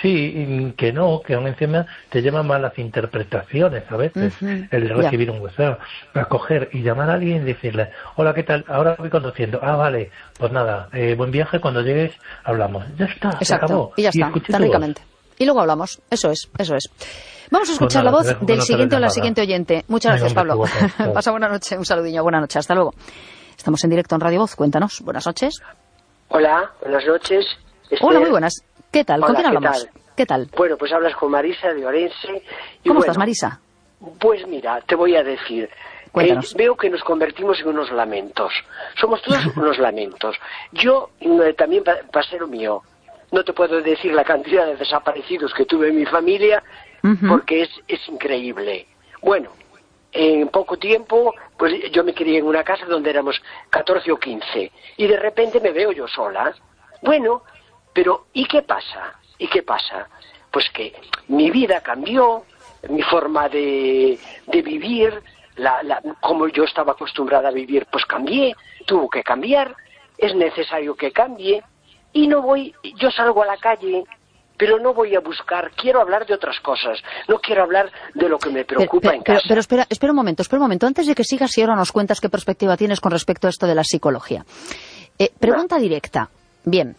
Sí, que no, que aún encima te llevan malas interpretaciones a veces, uh-huh. el recibir yeah. un WhatsApp, a coger y llamar a alguien y decirle, hola, ¿qué tal? Ahora voy conduciendo. Ah, vale, pues nada, eh, buen viaje, cuando llegues hablamos. Ya está, Exacto. se acabó. Y ya está, y tan ricamente. Y luego hablamos, eso es, eso es. Vamos a escuchar pues nada, la voz del siguiente o la siguiente oyente. Muchas gracias, Pablo. Pasa buena noche, un saludillo, buena noche, hasta luego. Estamos en directo en Radio Voz. Cuéntanos. Buenas noches. Hola, buenas noches. Esther. Hola, muy buenas. ¿Qué tal? Hola, ¿Con quién ¿qué hablamos? tal? ¿Qué tal? Bueno, pues hablas con Marisa de Orense. Y ¿Cómo bueno, estás, Marisa? Pues mira, te voy a decir. Eh, veo que nos convertimos en unos lamentos. Somos todos unos lamentos. Yo eh, también va, va a ser lo mío. No te puedo decir la cantidad de desaparecidos que tuve en mi familia, uh-huh. porque es, es increíble. Bueno, en poco tiempo, pues yo me crié en una casa donde éramos catorce o quince, y de repente me veo yo sola. Bueno, pero ¿y qué pasa? ¿Y qué pasa? Pues que mi vida cambió, mi forma de, de vivir, la, la, como yo estaba acostumbrada a vivir, pues cambié, tuvo que cambiar, es necesario que cambie, y no voy, yo salgo a la calle, pero no voy a buscar, quiero hablar de otras cosas, no quiero hablar de lo que me preocupa pero, pero, en casa. Pero, pero espera, espera un momento, espera un momento, antes de que sigas y ahora nos cuentas qué perspectiva tienes con respecto a esto de la psicología. Eh, pregunta no. directa, bien,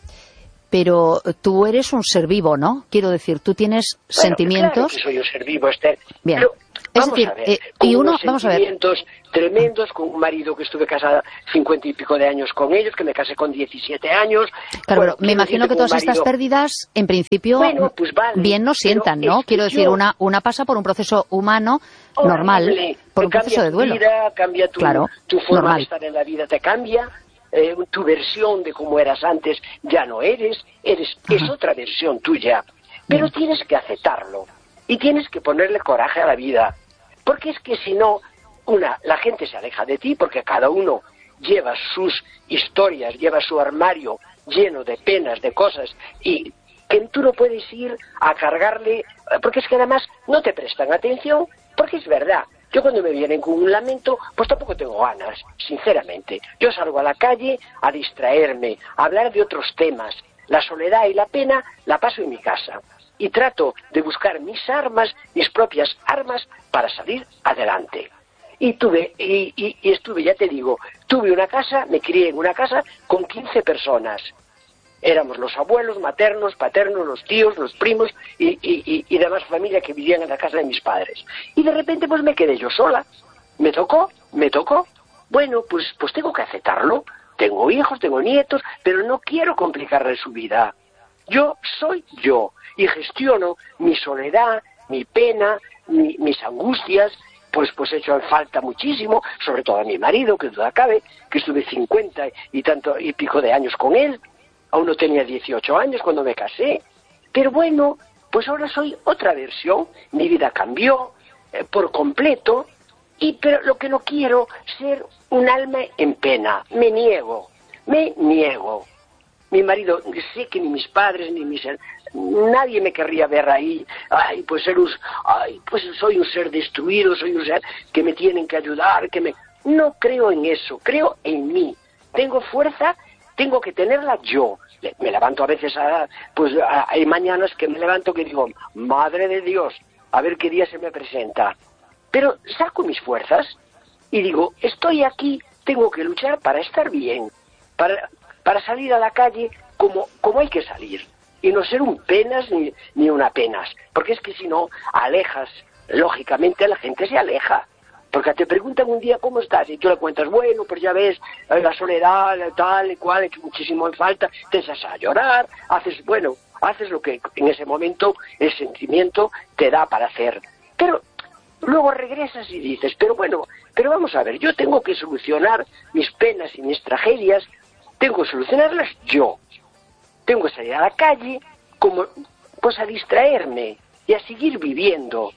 pero tú eres un ser vivo, ¿no? Quiero decir, tú tienes bueno, sentimientos... Claro que soy un ser vivo, Esther. Bien. Pero, es vamos decir, a ver, eh, con y uno, unos vamos a ver. sentimientos tremendos, con un marido que estuve casada cincuenta y pico de años con ellos, que me casé con diecisiete años. Claro, bueno, pero me imagino que todas marido... estas pérdidas, en principio, bueno, pues vale, bien nos sientan, ¿no? Quiero decir, yo... una, una pasa por un proceso humano Horrible. normal, por un proceso de duelo. Cambia tu vida, cambia tu, claro, tu forma normal. de estar en la vida, te cambia. Eh, tu versión de cómo eras antes ya no eres, eres Ajá. es otra versión tuya. Pero Bien. tienes que aceptarlo y tienes que ponerle coraje a la vida. Porque es que si no, una, la gente se aleja de ti porque cada uno lleva sus historias, lleva su armario lleno de penas, de cosas, y que tú no puedes ir a cargarle, porque es que además no te prestan atención, porque es verdad. Yo cuando me vienen con un lamento, pues tampoco tengo ganas, sinceramente. Yo salgo a la calle a distraerme, a hablar de otros temas. La soledad y la pena la paso en mi casa. Y trato de buscar mis armas, mis propias armas, para salir adelante. Y tuve, y, y, y estuve, ya te digo, tuve una casa, me crié en una casa con quince personas. Éramos los abuelos, maternos, paternos, los tíos, los primos y, y, y, y demás familia que vivían en la casa de mis padres. Y de repente pues me quedé yo sola. Me tocó, me tocó. Bueno, pues, pues tengo que aceptarlo. Tengo hijos, tengo nietos, pero no quiero complicarle su vida. Yo soy yo y gestiono mi soledad, mi pena, mi, mis angustias. Pues, pues he hecho falta muchísimo, sobre todo a mi marido, que duda cabe, que estuve cincuenta y tanto y pico de años con él. Aún no tenía dieciocho años cuando me casé. Pero bueno, pues ahora soy otra versión. Mi vida cambió eh, por completo. Y pero lo que no quiero ser un alma en pena. Me niego. Me niego. Mi marido, sé que ni mis padres, ni mis... Nadie me querría ver ahí. Ay, pues ser un... Ay, pues soy un ser destruido, soy un ser que me tienen que ayudar, que me... No creo en eso. Creo en mí. Tengo fuerza... Tengo que tenerla yo. Me levanto a veces, a, pues a, hay mañanas que me levanto que digo, madre de Dios, a ver qué día se me presenta. Pero saco mis fuerzas y digo, estoy aquí, tengo que luchar para estar bien, para, para salir a la calle como, como hay que salir. Y no ser un penas ni, ni una penas. Porque es que si no, alejas, lógicamente la gente se aleja. Porque te preguntan un día cómo estás y tú le cuentas, bueno, pues ya ves, la soledad, tal y cual, que muchísimo me falta, te echas a llorar, haces, bueno, haces lo que en ese momento el sentimiento te da para hacer. Pero luego regresas y dices, pero bueno, pero vamos a ver, yo tengo que solucionar mis penas y mis tragedias, tengo que solucionarlas yo. Tengo que salir a la calle, como, pues a distraerme y a seguir viviendo.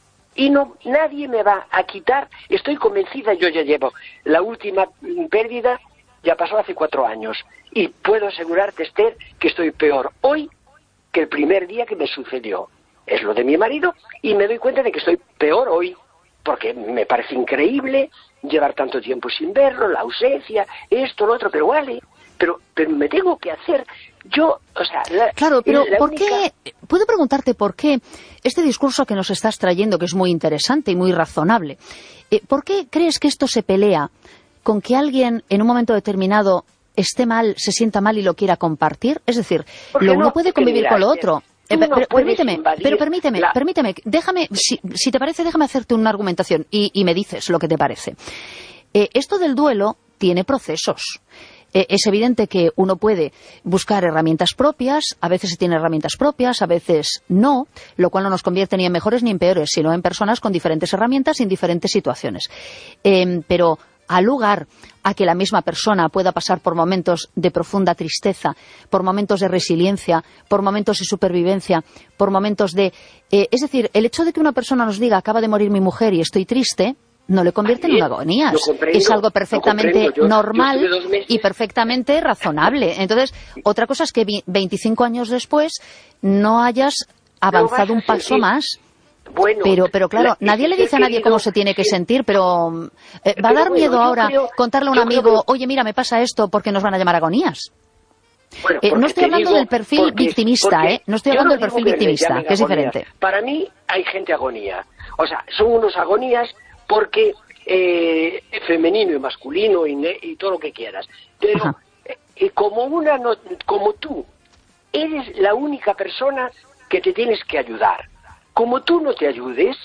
Y no, nadie me va a quitar, estoy convencida, yo ya llevo la última pérdida, ya pasó hace cuatro años, y puedo asegurarte, Esther, que estoy peor hoy que el primer día que me sucedió. Es lo de mi marido, y me doy cuenta de que estoy peor hoy, porque me parece increíble llevar tanto tiempo sin verlo, la ausencia, esto, lo otro, pero vale, pero, pero me tengo que hacer... Yo, o sea... La, claro, pero la ¿por única... qué? Puedo preguntarte por qué este discurso que nos estás trayendo, que es muy interesante y muy razonable, eh, ¿por qué crees que esto se pelea con que alguien en un momento determinado esté mal, se sienta mal y lo quiera compartir? Es decir, Porque lo uno no, puede convivir mira, con lo otro. Eh, no pero, permíteme, pero permíteme, la... permíteme, déjame, si, si te parece, déjame hacerte una argumentación y, y me dices lo que te parece. Eh, esto del duelo tiene procesos. Es evidente que uno puede buscar herramientas propias, a veces se tiene herramientas propias, a veces no, lo cual no nos convierte ni en mejores ni en peores, sino en personas con diferentes herramientas y en diferentes situaciones. Eh, pero al lugar a que la misma persona pueda pasar por momentos de profunda tristeza, por momentos de resiliencia, por momentos de supervivencia, por momentos de... Eh, es decir, el hecho de que una persona nos diga acaba de morir mi mujer y estoy triste, no le convierte en una agonía. Es algo perfectamente yo, normal yo y perfectamente razonable. Entonces, otra cosa es que veinticinco años después no hayas avanzado un paso más. Bueno, pero, pero claro, la, nadie le dice a nadie cómo se tiene que sentir, pero eh, ¿va a dar miedo bueno, ahora creo, contarle a un amigo, que... oye, mira, me pasa esto porque nos van a llamar agonías? Bueno, eh, no estoy hablando digo, del perfil porque, victimista, porque ¿eh? No estoy hablando no del perfil que victimista, que es agonías. Diferente. Para mí hay gente agonía. O sea, son unos agonías porque eh, femenino y masculino y, ne y todo lo que quieras. Pero eh, como una no, como tú eres la única persona que te tienes que ayudar. Como tú no te ayudes,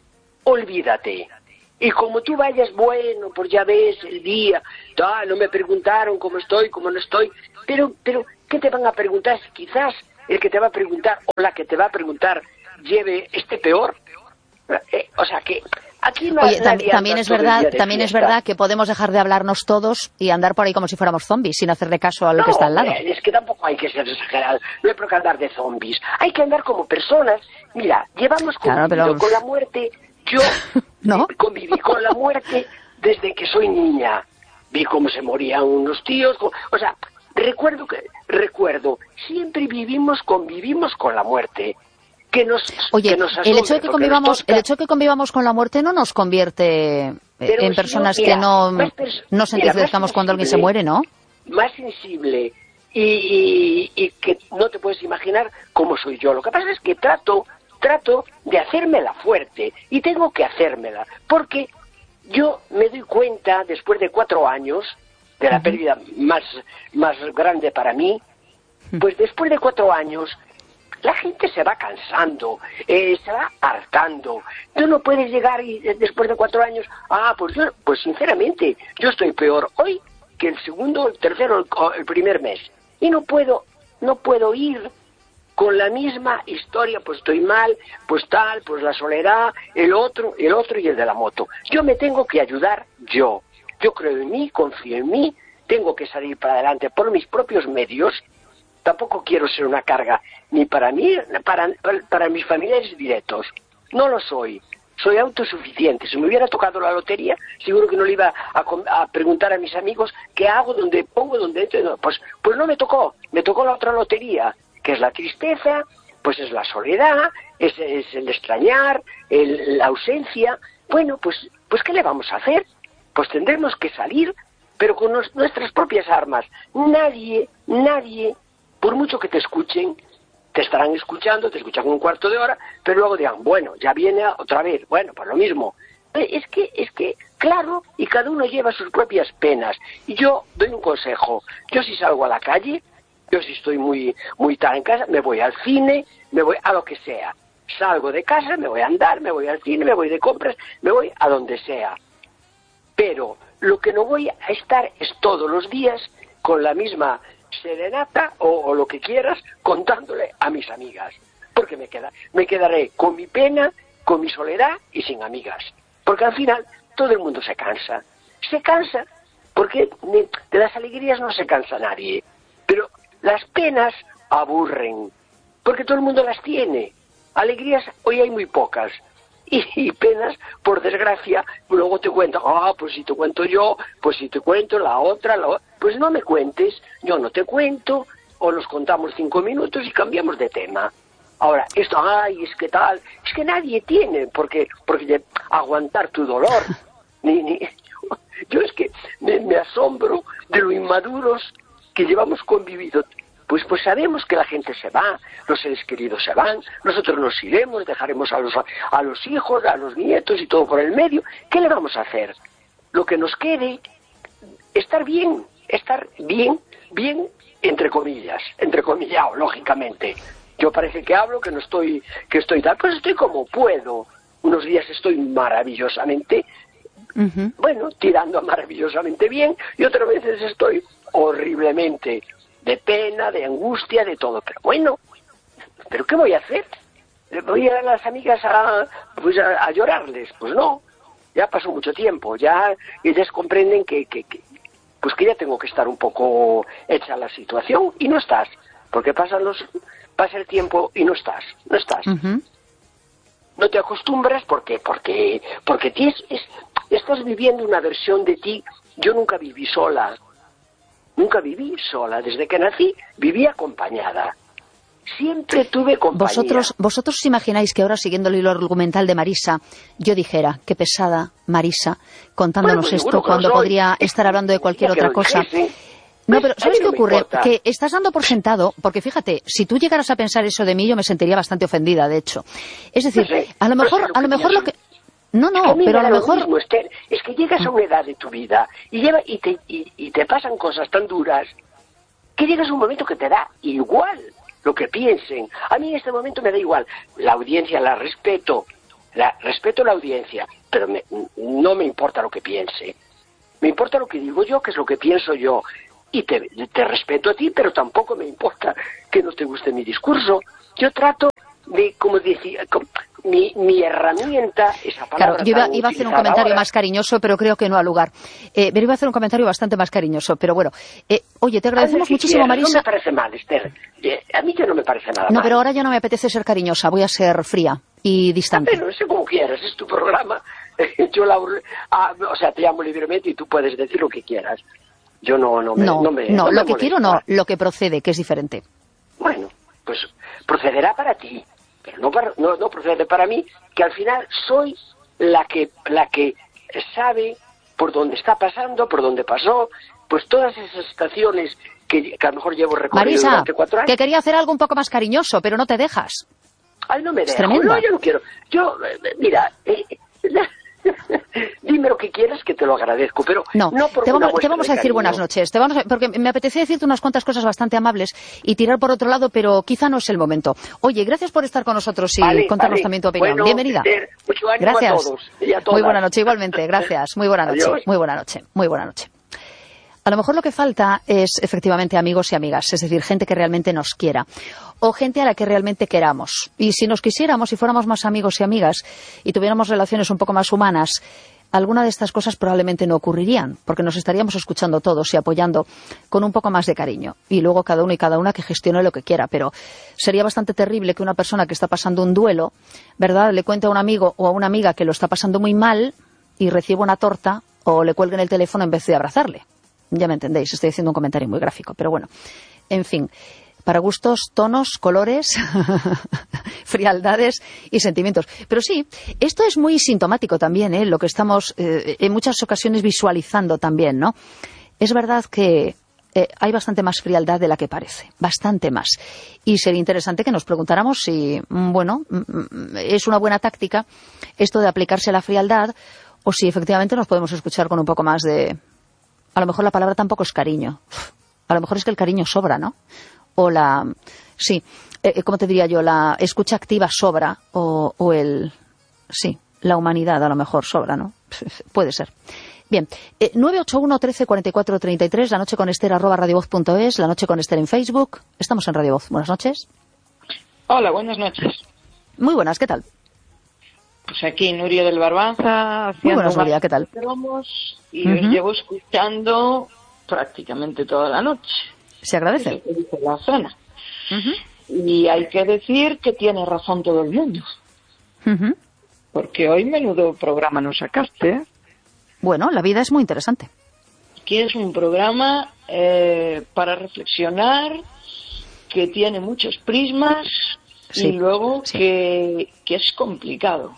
olvídate. Y como tú vayas, bueno, pues ya ves el día, ah, no me preguntaron cómo estoy, cómo no estoy, pero, pero, ¿qué te van a preguntar? Quizás el que te va a preguntar o la que te va a preguntar lleve este peor. Eh, o sea que aquí no Oye, tam también es verdad, también es verdad que podemos dejar de hablarnos todos y andar por ahí como si fuéramos zombies, sin hacerle caso a lo no, que está al lado. Eh, es que tampoco hay que ser exagerado, no hay por qué andar de zombies, hay que andar como personas. Mira, llevamos convivido claro, pero... con la muerte, yo ¿no? conviví con la muerte desde que soy niña, vi cómo se morían unos tíos, o sea, recuerdo que, recuerdo, siempre vivimos, convivimos con la muerte. Que nos, Oye, que nos asombre, el hecho de que convivamos, toca... el hecho de que convivamos con la muerte no nos convierte Pero en personas si no, mira, que no nos entristezcamos cuando alguien se muere, ¿no? Más sensible y, y, y que no te puedes imaginar cómo soy yo. Lo que pasa es que trato, trato de hacérmela fuerte y tengo que hacérmela porque yo me doy cuenta después de cuatro años de la uh-huh. pérdida más, más grande para mí, pues después de cuatro años la gente se va cansando, eh, se va hartando. Tú no puedes llegar y después de cuatro años, ah, pues yo, pues sinceramente, yo estoy peor hoy que el segundo, el tercero, el, el primer mes. Y no puedo, no puedo ir con la misma historia, pues estoy mal, pues tal, pues la soledad, el otro, el otro y el de la moto. Yo me tengo que ayudar yo. Yo creo en mí, confío en mí, tengo que salir para adelante por mis propios medios. Tampoco quiero ser una carga, ni para mí, para, para mis familiares directos. No lo soy. Soy autosuficiente. Si me hubiera tocado la lotería, seguro que no le iba a, a preguntar a mis amigos qué hago, dónde pongo, dónde entro. Pues, pues no me tocó. Me tocó la otra lotería, que es la tristeza, pues es la soledad, es, es el extrañar, el, la ausencia. Bueno, pues, pues ¿qué le vamos a hacer? Pues tendremos que salir, pero con nos, nuestras propias armas. Nadie, nadie... Por mucho que te escuchen, te estarán escuchando, te escuchan un cuarto de hora, pero luego dirán, bueno, ya viene otra vez, bueno, pues lo mismo. Es que, es que, claro, y cada uno lleva sus propias penas. Y yo doy un consejo, yo si salgo a la calle, yo si estoy muy, muy tarde en casa, me voy al cine, me voy a lo que sea. Salgo de casa, me voy a andar, me voy al cine, me voy de compras, me voy a donde sea. Pero lo que no voy a estar es todos los días con la misma serenata o, o lo que quieras contándole a mis amigas, porque me queda, me quedaré con mi pena, con mi soledad y sin amigas, porque al final todo el mundo se cansa, se cansa, porque de, de las alegrías no se cansa nadie, pero las penas aburren, porque todo el mundo las tiene. Alegrías hoy hay muy pocas. Y, y penas, por desgracia, luego te cuentan, ah, pues si te cuento yo, pues si te cuento la otra, la otra, pues no me cuentes, yo no te cuento, o nos contamos cinco minutos y cambiamos de tema. Ahora, esto, ay, es que tal, es que nadie tiene porque, porque aguantar tu dolor. ni, ni, yo es que me, me asombro de lo inmaduros que llevamos convivido. Pues, pues sabemos que la gente se va, los seres queridos se van, nosotros nos iremos, dejaremos a los, a los hijos, a los nietos y todo por el medio. ¿Qué le vamos a hacer? Lo que nos quede, estar bien, estar bien, bien, entre comillas, entrecomillado, lógicamente. Yo parece que hablo, que no estoy, que estoy tal, pues estoy como puedo. Unos días estoy maravillosamente, Uh-huh. Bueno, tirando maravillosamente bien, y otras veces estoy horriblemente de pena, de angustia, de todo. Pero bueno, ¿pero qué voy a hacer? ¿Voy a las amigas a, pues a, a llorarles? Pues no, ya pasó mucho tiempo, ya ellas comprenden que, que, que, pues que ya tengo que estar un poco hecha la situación, y no estás, porque pasan los, pasa el tiempo y no estás, no estás. Uh-huh. No te acostumbras porque, porque, porque tienes, es, estás viviendo una versión de ti. Yo nunca viví sola, nunca viví sola, desde que nací viví acompañada. Siempre tuve compañía. Vosotros, vosotros os imagináis que ahora, siguiendo el hilo argumental de Marisa, yo dijera, qué pesada Marisa, contándonos bueno, pues, esto, cuando podría estar hablando de cualquier otra cosa. Dijese. No, pero ¿sabes qué ocurre? Que estás dando por sentado, porque fíjate, si tú llegaras a pensar eso de mí, yo me sentiría bastante ofendida, de hecho. Es decir, a lo mejor, a lo mejor lo que... No, no, pero a lo mejor... Mismo, Esther, es que llegas a una edad de tu vida y, lleva, y, te, y, y te pasan cosas tan duras que llegas a un momento que te da igual lo que piensen. A mí en este momento me da igual. La audiencia la respeto, la, respeto la audiencia, pero me, no me importa lo que piense. Me importa lo que digo yo, que es lo que pienso yo. Y te, te respeto a ti, pero tampoco me importa que no te guste mi discurso. Yo trato de, como decía, como, mi, mi herramienta, esa palabra. Claro, yo iba, iba a hacer un comentario ahora. más cariñoso, pero creo que no ha lugar. Eh, pero iba a hacer un comentario bastante más cariñoso, pero bueno. Eh, oye, te agradecemos muchísimo, quieras, Marisa. No me parece mal, Esther. Eh, a mí ya no me parece nada No, mal. pero ahora ya no me apetece ser cariñosa, voy a ser fría y distante. Pero eso como quieras, es tu programa. Yo la, ah, o sea, te llamo libremente y tú puedes decir lo que quieras. Yo no, no me... No, no, me, no, no lo me que quiero no, lo que procede, que es diferente. Bueno, pues procederá para ti, pero no, para, no, no procede para mí, que al final soy la que, la que sabe por dónde está pasando, por dónde pasó, pues todas esas estaciones que, que a lo mejor llevo recorrido Marisa, durante cuatro años. que quería hacer algo un poco más cariñoso, pero no te dejas. Ay, no me es dejo, tremenda. no, yo no quiero. Yo, mira... Eh, dime lo que quieras, que te lo agradezco, pero no, no por te vamos, una te vamos a decir cariño. Buenas noches, te vamos a, porque me apetecía decirte unas cuantas cosas bastante amables y tirar por otro lado, pero quizá no es el momento. Oye, gracias por estar con nosotros y vale, contarnos vale. también tu opinión. Bueno, Bienvenida. Esther, mucho ánimo gracias. A todos y a todas. Muy buena noche, igualmente. Gracias. Muy buena noche. Adiós. Muy buena noche. Muy buena noche. A lo mejor lo que falta es efectivamente amigos y amigas, es decir, gente que realmente nos quiera o gente a la que realmente queramos. Y si nos quisiéramos, si fuéramos más amigos y amigas y tuviéramos relaciones un poco más humanas, alguna de estas cosas probablemente no ocurrirían, porque nos estaríamos escuchando todos y apoyando con un poco más de cariño. Y luego cada uno y cada una que gestione lo que quiera. Pero sería bastante terrible que una persona que está pasando un duelo, ¿verdad?, le cuente a un amigo o a una amiga que lo está pasando muy mal y reciba una torta o le cuelguen el teléfono en vez de abrazarle. Ya me entendéis, estoy haciendo un comentario muy gráfico, pero bueno, en fin, para gustos, tonos, colores, frialdades y sentimientos. Pero sí, esto es muy sintomático también, ¿eh? Lo que estamos eh, en muchas ocasiones visualizando también, ¿no? Es verdad que eh, hay bastante más frialdad de la que parece, bastante más. Y sería interesante que nos preguntáramos si, bueno, es una buena táctica esto de aplicarse a la frialdad o si efectivamente nos podemos escuchar con un poco más de... A lo mejor la palabra tampoco es cariño. A lo mejor es que el cariño sobra, ¿no? O la... Sí, eh, ¿cómo te diría yo? La escucha activa sobra o, o el... Sí, la humanidad a lo mejor sobra, ¿no? Puede ser. Bien, eh, nueve ocho uno, trece, cuarenta y cuatro, treinta y tres, la noche con Esther, arroba radiovoz punto es, la noche con Esther en Facebook. Estamos en Radio Voz. Buenas noches. Hola, buenas noches. Muy buenas, ¿qué tal? Pues aquí Nuria del Barbanza, haciendo Muy buenas, Nuria, ¿qué tal? Promos, y Uh-huh. os llevo escuchando prácticamente toda la noche. Se agradece. Es lo que dice la zona. Uh-huh. Y hay que decir que tiene razón todo el mundo. Uh-huh. Porque hoy menudo programa nos sacaste, ¿eh? Bueno, la vida es muy interesante. Aquí es un programa eh, para reflexionar, que tiene muchos prismas, sí, y luego sí. que, que es complicado.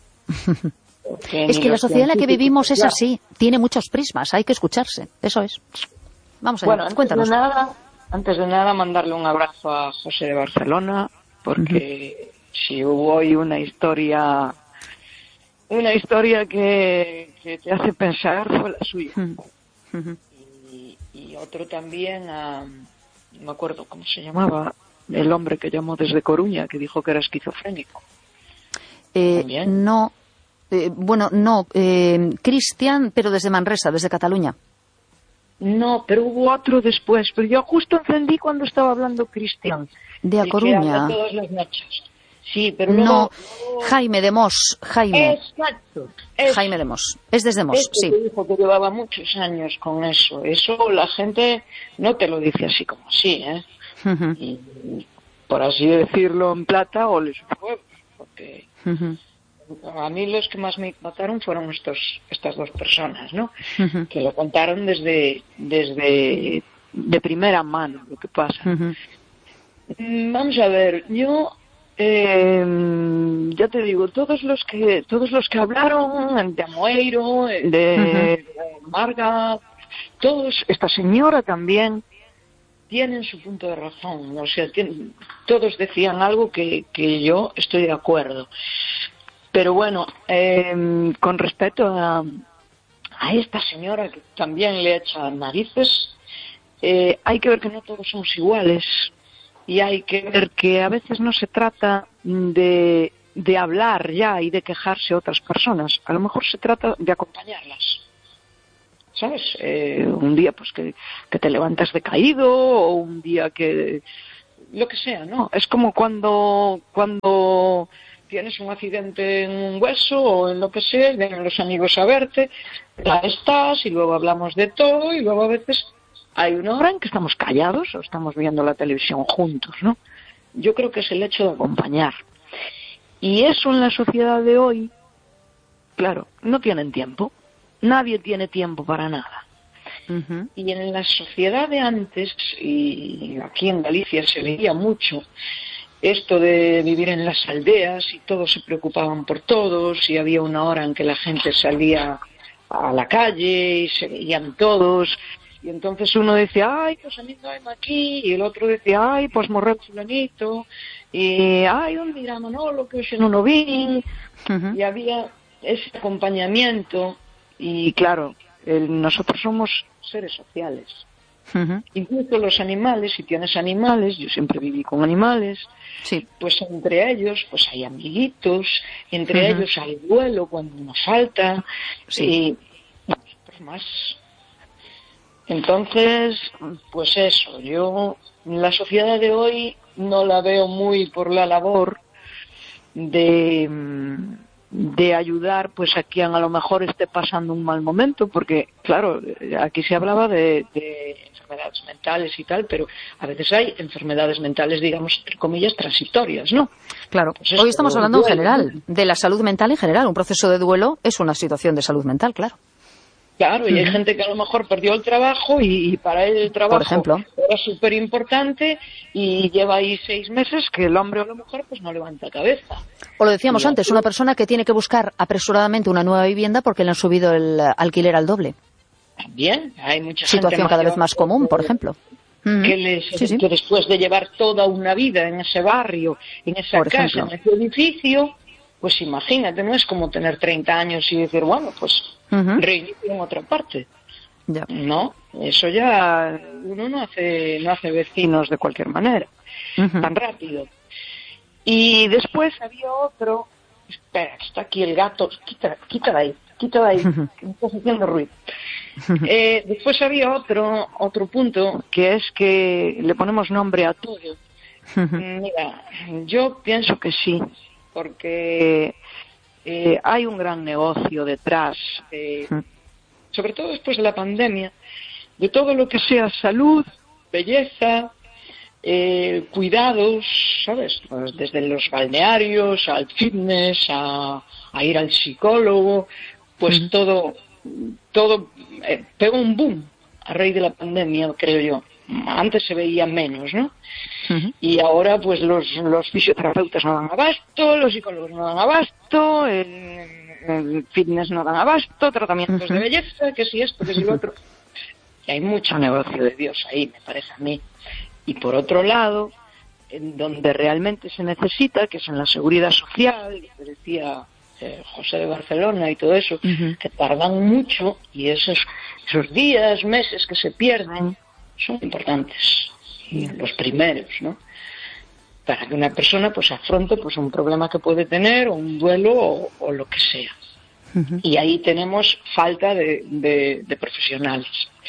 Es que la sociedad en la que vivimos es así, tiene muchos prismas, hay que escucharse, eso es. Vamos allá, bueno, antes cuéntanos. De nada, antes de nada, mandarle un abrazo a José de Barcelona, porque uh-huh. si hubo hoy una historia, una historia que, que te hace pensar, fue la suya. Uh-huh. Y, y otro también a, no me acuerdo cómo se llamaba, el hombre que llamó desde Coruña, que dijo que era esquizofrénico. Eh, no... eh, bueno, no, eh, Cristian, pero desde Manresa, desde Cataluña. No, pero hubo otro después. Pero yo justo encendí cuando estaba hablando Cristian. De A Coruña. Todas las noches. Sí, pero no, luego, Jaime de Mos, Jaime. Exacto. Es, Jaime de Mos, es desde Mos, este sí. Que dijo que llevaba muchos años con eso. Eso la gente no te lo dice así como así, ¿eh? Uh-huh. Y, por así decirlo en plata, o les huevos, porque uh-huh. a mí los que más me mataron fueron estos, estas dos personas, ¿no? Uh-huh. Que lo contaron desde, desde de primera mano lo que pasa. Uh-huh. Vamos a ver, yo eh, ya te digo, todos los que todos los que hablaron de Amoeiro, de, uh-huh. de Marga, todos, esta señora también, tienen su punto de razón, o sea, tienen, todos decían algo que, que yo estoy de acuerdo. Pero bueno, eh, con respecto a, a esta señora que también le echa narices, eh, hay que ver que no todos somos iguales y hay que ver que a veces no se trata de, de hablar ya y de quejarse a otras personas, a lo mejor se trata de acompañarlas. ¿Sabes? Eh, un día pues que, que te levantas decaído o un día que... lo que sea, ¿no? Es como cuando cuando tienes un accidente en un hueso o en lo que sea, vienen los amigos a verte, ya estás y luego hablamos de todo y luego a veces hay una hora en que estamos callados o estamos viendo la televisión juntos, ¿no? Yo creo que es el hecho de acompañar. Y eso en la sociedad de hoy, claro, no tienen tiempo. Nadie tiene tiempo para nada. Uh-huh. Y en la sociedad de antes, y aquí en Galicia se veía mucho, esto de vivir en las aldeas y todos se preocupaban por todos y había una hora en que la gente salía a la calle y se veían todos y entonces uno decía, ay, pues a mí no hay aquí, y el otro decía, ay, pues morreu fulanito, y ay, ¿dónde irá Manolo, que hoy no lo vi? Uh-huh. Y había ese acompañamiento. Y claro, el, nosotros somos seres sociales. Uh-huh. Incluso los animales, si tienes animales, yo siempre viví con animales, sí. Pues entre ellos pues hay amiguitos, entre uh-huh. ellos hay duelo cuando nos falta, sí. Y pues más. Entonces, pues eso, yo la sociedad de hoy no la veo muy por la labor de... de ayudar pues a quien a lo mejor esté pasando un mal momento, porque claro, aquí se hablaba de, de enfermedades mentales y tal, pero a veces hay enfermedades mentales, digamos, entre comillas, transitorias, ¿no? Claro, pues hoy estamos hablando en general, de la salud mental en general. Un proceso de duelo es una situación de salud mental, claro. Claro, y uh-huh. hay gente que a lo mejor perdió el trabajo y, y para él el trabajo, por ejemplo, era súper importante y lleva ahí seis meses que el hombre o la mujer pues no levanta cabeza. O lo decíamos y antes, una persona que tiene que buscar apresuradamente una nueva vivienda porque le han subido el alquiler al doble. También, hay mucha situación gente cada vez más común, por ejemplo. Que, les, sí, sí. que después de llevar toda una vida en ese barrio, en esa por casa, ejemplo. en ese edificio, pues imagínate, no es como tener treinta años y decir, bueno, pues uh-huh. reinicio en otra parte. Ya. No, eso ya uno no hace no hace vecinos de cualquier manera, uh-huh. tan rápido. Y después había otro, espera, está aquí el gato, quita, quita ahí, quita ahí, uh-huh. que me estás haciendo ruido. Uh-huh. Eh, después había otro otro punto, que es que le ponemos nombre a todo. Uh-huh. Mira, yo pienso que sí, porque eh, hay un gran negocio detrás, eh, uh-huh. sobre todo después de la pandemia, de todo lo que sea salud, belleza, eh, cuidados, ¿sabes? Pues desde los balnearios al fitness, a, a ir al psicólogo, pues uh-huh. todo, todo eh, pegó un boom a raíz de la pandemia, creo yo. Antes se veía menos, ¿no? Uh-huh. Y ahora pues los, los fisioterapeutas no dan abasto, los psicólogos no dan abasto, el, el fitness no dan abasto, tratamientos uh-huh. de belleza, que si esto, que si lo otro. Y hay mucho negocio de Dios ahí, me parece a mí. Y por otro lado, en donde realmente se necesita, que es en la seguridad social, que decía eh, José de Barcelona y todo eso, uh-huh. que tardan mucho, y esos, esos días, meses que se pierden, son importantes, y los primeros, ¿no? Para que una persona pues afronte pues un problema que puede tener, o un duelo, o, o lo que sea. Uh-huh. Y ahí tenemos falta de, de, de profesionales.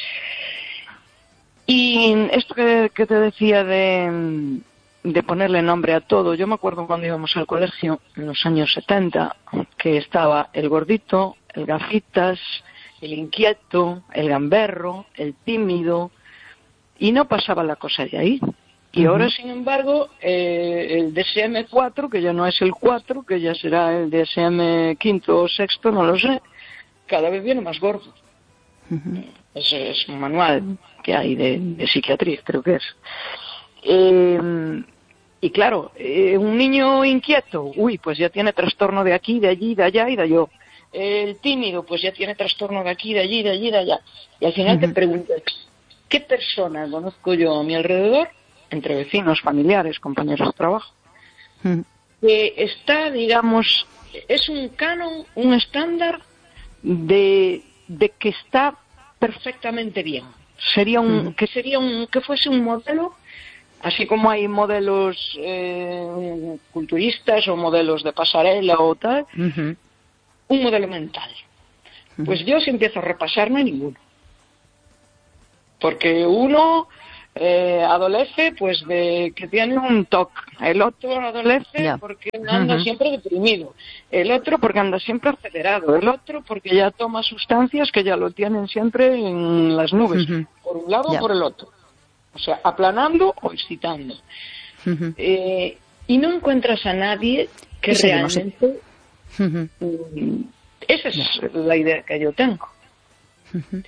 Y esto que, que te decía de, de ponerle nombre a todo, yo me acuerdo cuando íbamos al colegio en los años setenta, que estaba el gordito, el gafitas, el inquieto, el gamberro, el tímido, y no pasaba la cosa de ahí. Y uh-huh. ahora, sin embargo, eh, el D S M cuatro, que ya no es el cuatro, que ya será el D S M quinto o sexto, no lo sé, cada vez viene más gordo. Uh-huh. Ese es un manual que hay de, de psiquiatría, creo que es. Eh, y claro, eh, un niño inquieto, uy, pues ya tiene trastorno de aquí, de allí, de allá y de allá. El tímido, pues ya tiene trastorno de aquí, de allí, de allí, de allá. Y al final uh-huh. te preguntas, ¿qué persona conozco yo a mi alrededor, entre vecinos, familiares, compañeros de trabajo, uh-huh. que está, digamos, es un canon, un estándar de, de que está perfectamente bien? Sería un, uh-huh. que sería un, que fuese un modelo, así como hay modelos eh, culturistas o modelos de pasarela o tal, uh-huh. un modelo mental. Uh-huh. Pues yo, si empiezo a repasar, no hay ninguno. Porque uno eh, adolece pues de que tiene un T O C, el otro adolece yeah. porque anda uh-huh. siempre deprimido, el otro porque anda siempre acelerado, el otro porque ya toma sustancias que ya lo tienen siempre en las nubes, uh-huh. por un lado yeah. o por el otro. O sea, aplanando o excitando. Uh-huh. Eh, y no encuentras a nadie que realmente... Uh-huh. Esa es yeah. la idea que yo tengo. Uh-huh.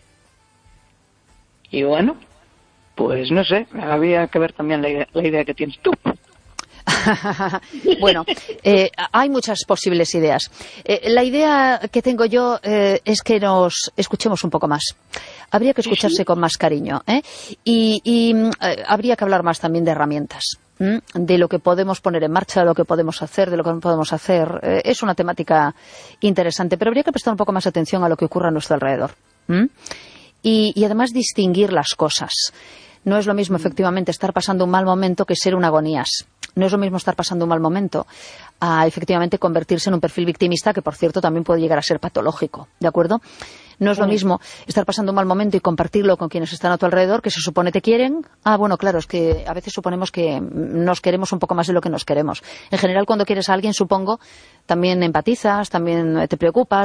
Y bueno, pues no sé, había que ver también la idea, la idea que tienes tú. Bueno, eh, hay muchas posibles ideas. Eh, la idea que tengo yo eh, es que nos escuchemos un poco más. Habría que escucharse ¿Sí? con más cariño, ¿eh? Y, y eh, habría que hablar más también de herramientas, ¿m? De lo que podemos poner en marcha, de lo que podemos hacer, de lo que no podemos hacer. Eh, es una temática interesante, pero habría que prestar un poco más atención a lo que ocurre a nuestro alrededor. ¿M? Y, y además distinguir las cosas. No es lo mismo, efectivamente, estar pasando un mal momento que ser un agonías. No es lo mismo estar pasando un mal momento a, efectivamente, convertirse en un perfil victimista, que, por cierto, también puede llegar a ser patológico, ¿de acuerdo? No es lo mismo estar pasando un mal momento y compartirlo con quienes están a tu alrededor, que se supone te quieren. Ah, bueno, claro, es que a veces suponemos que nos queremos un poco más de lo que nos queremos. En general, cuando quieres a alguien, supongo, también empatizas, también te preocupas,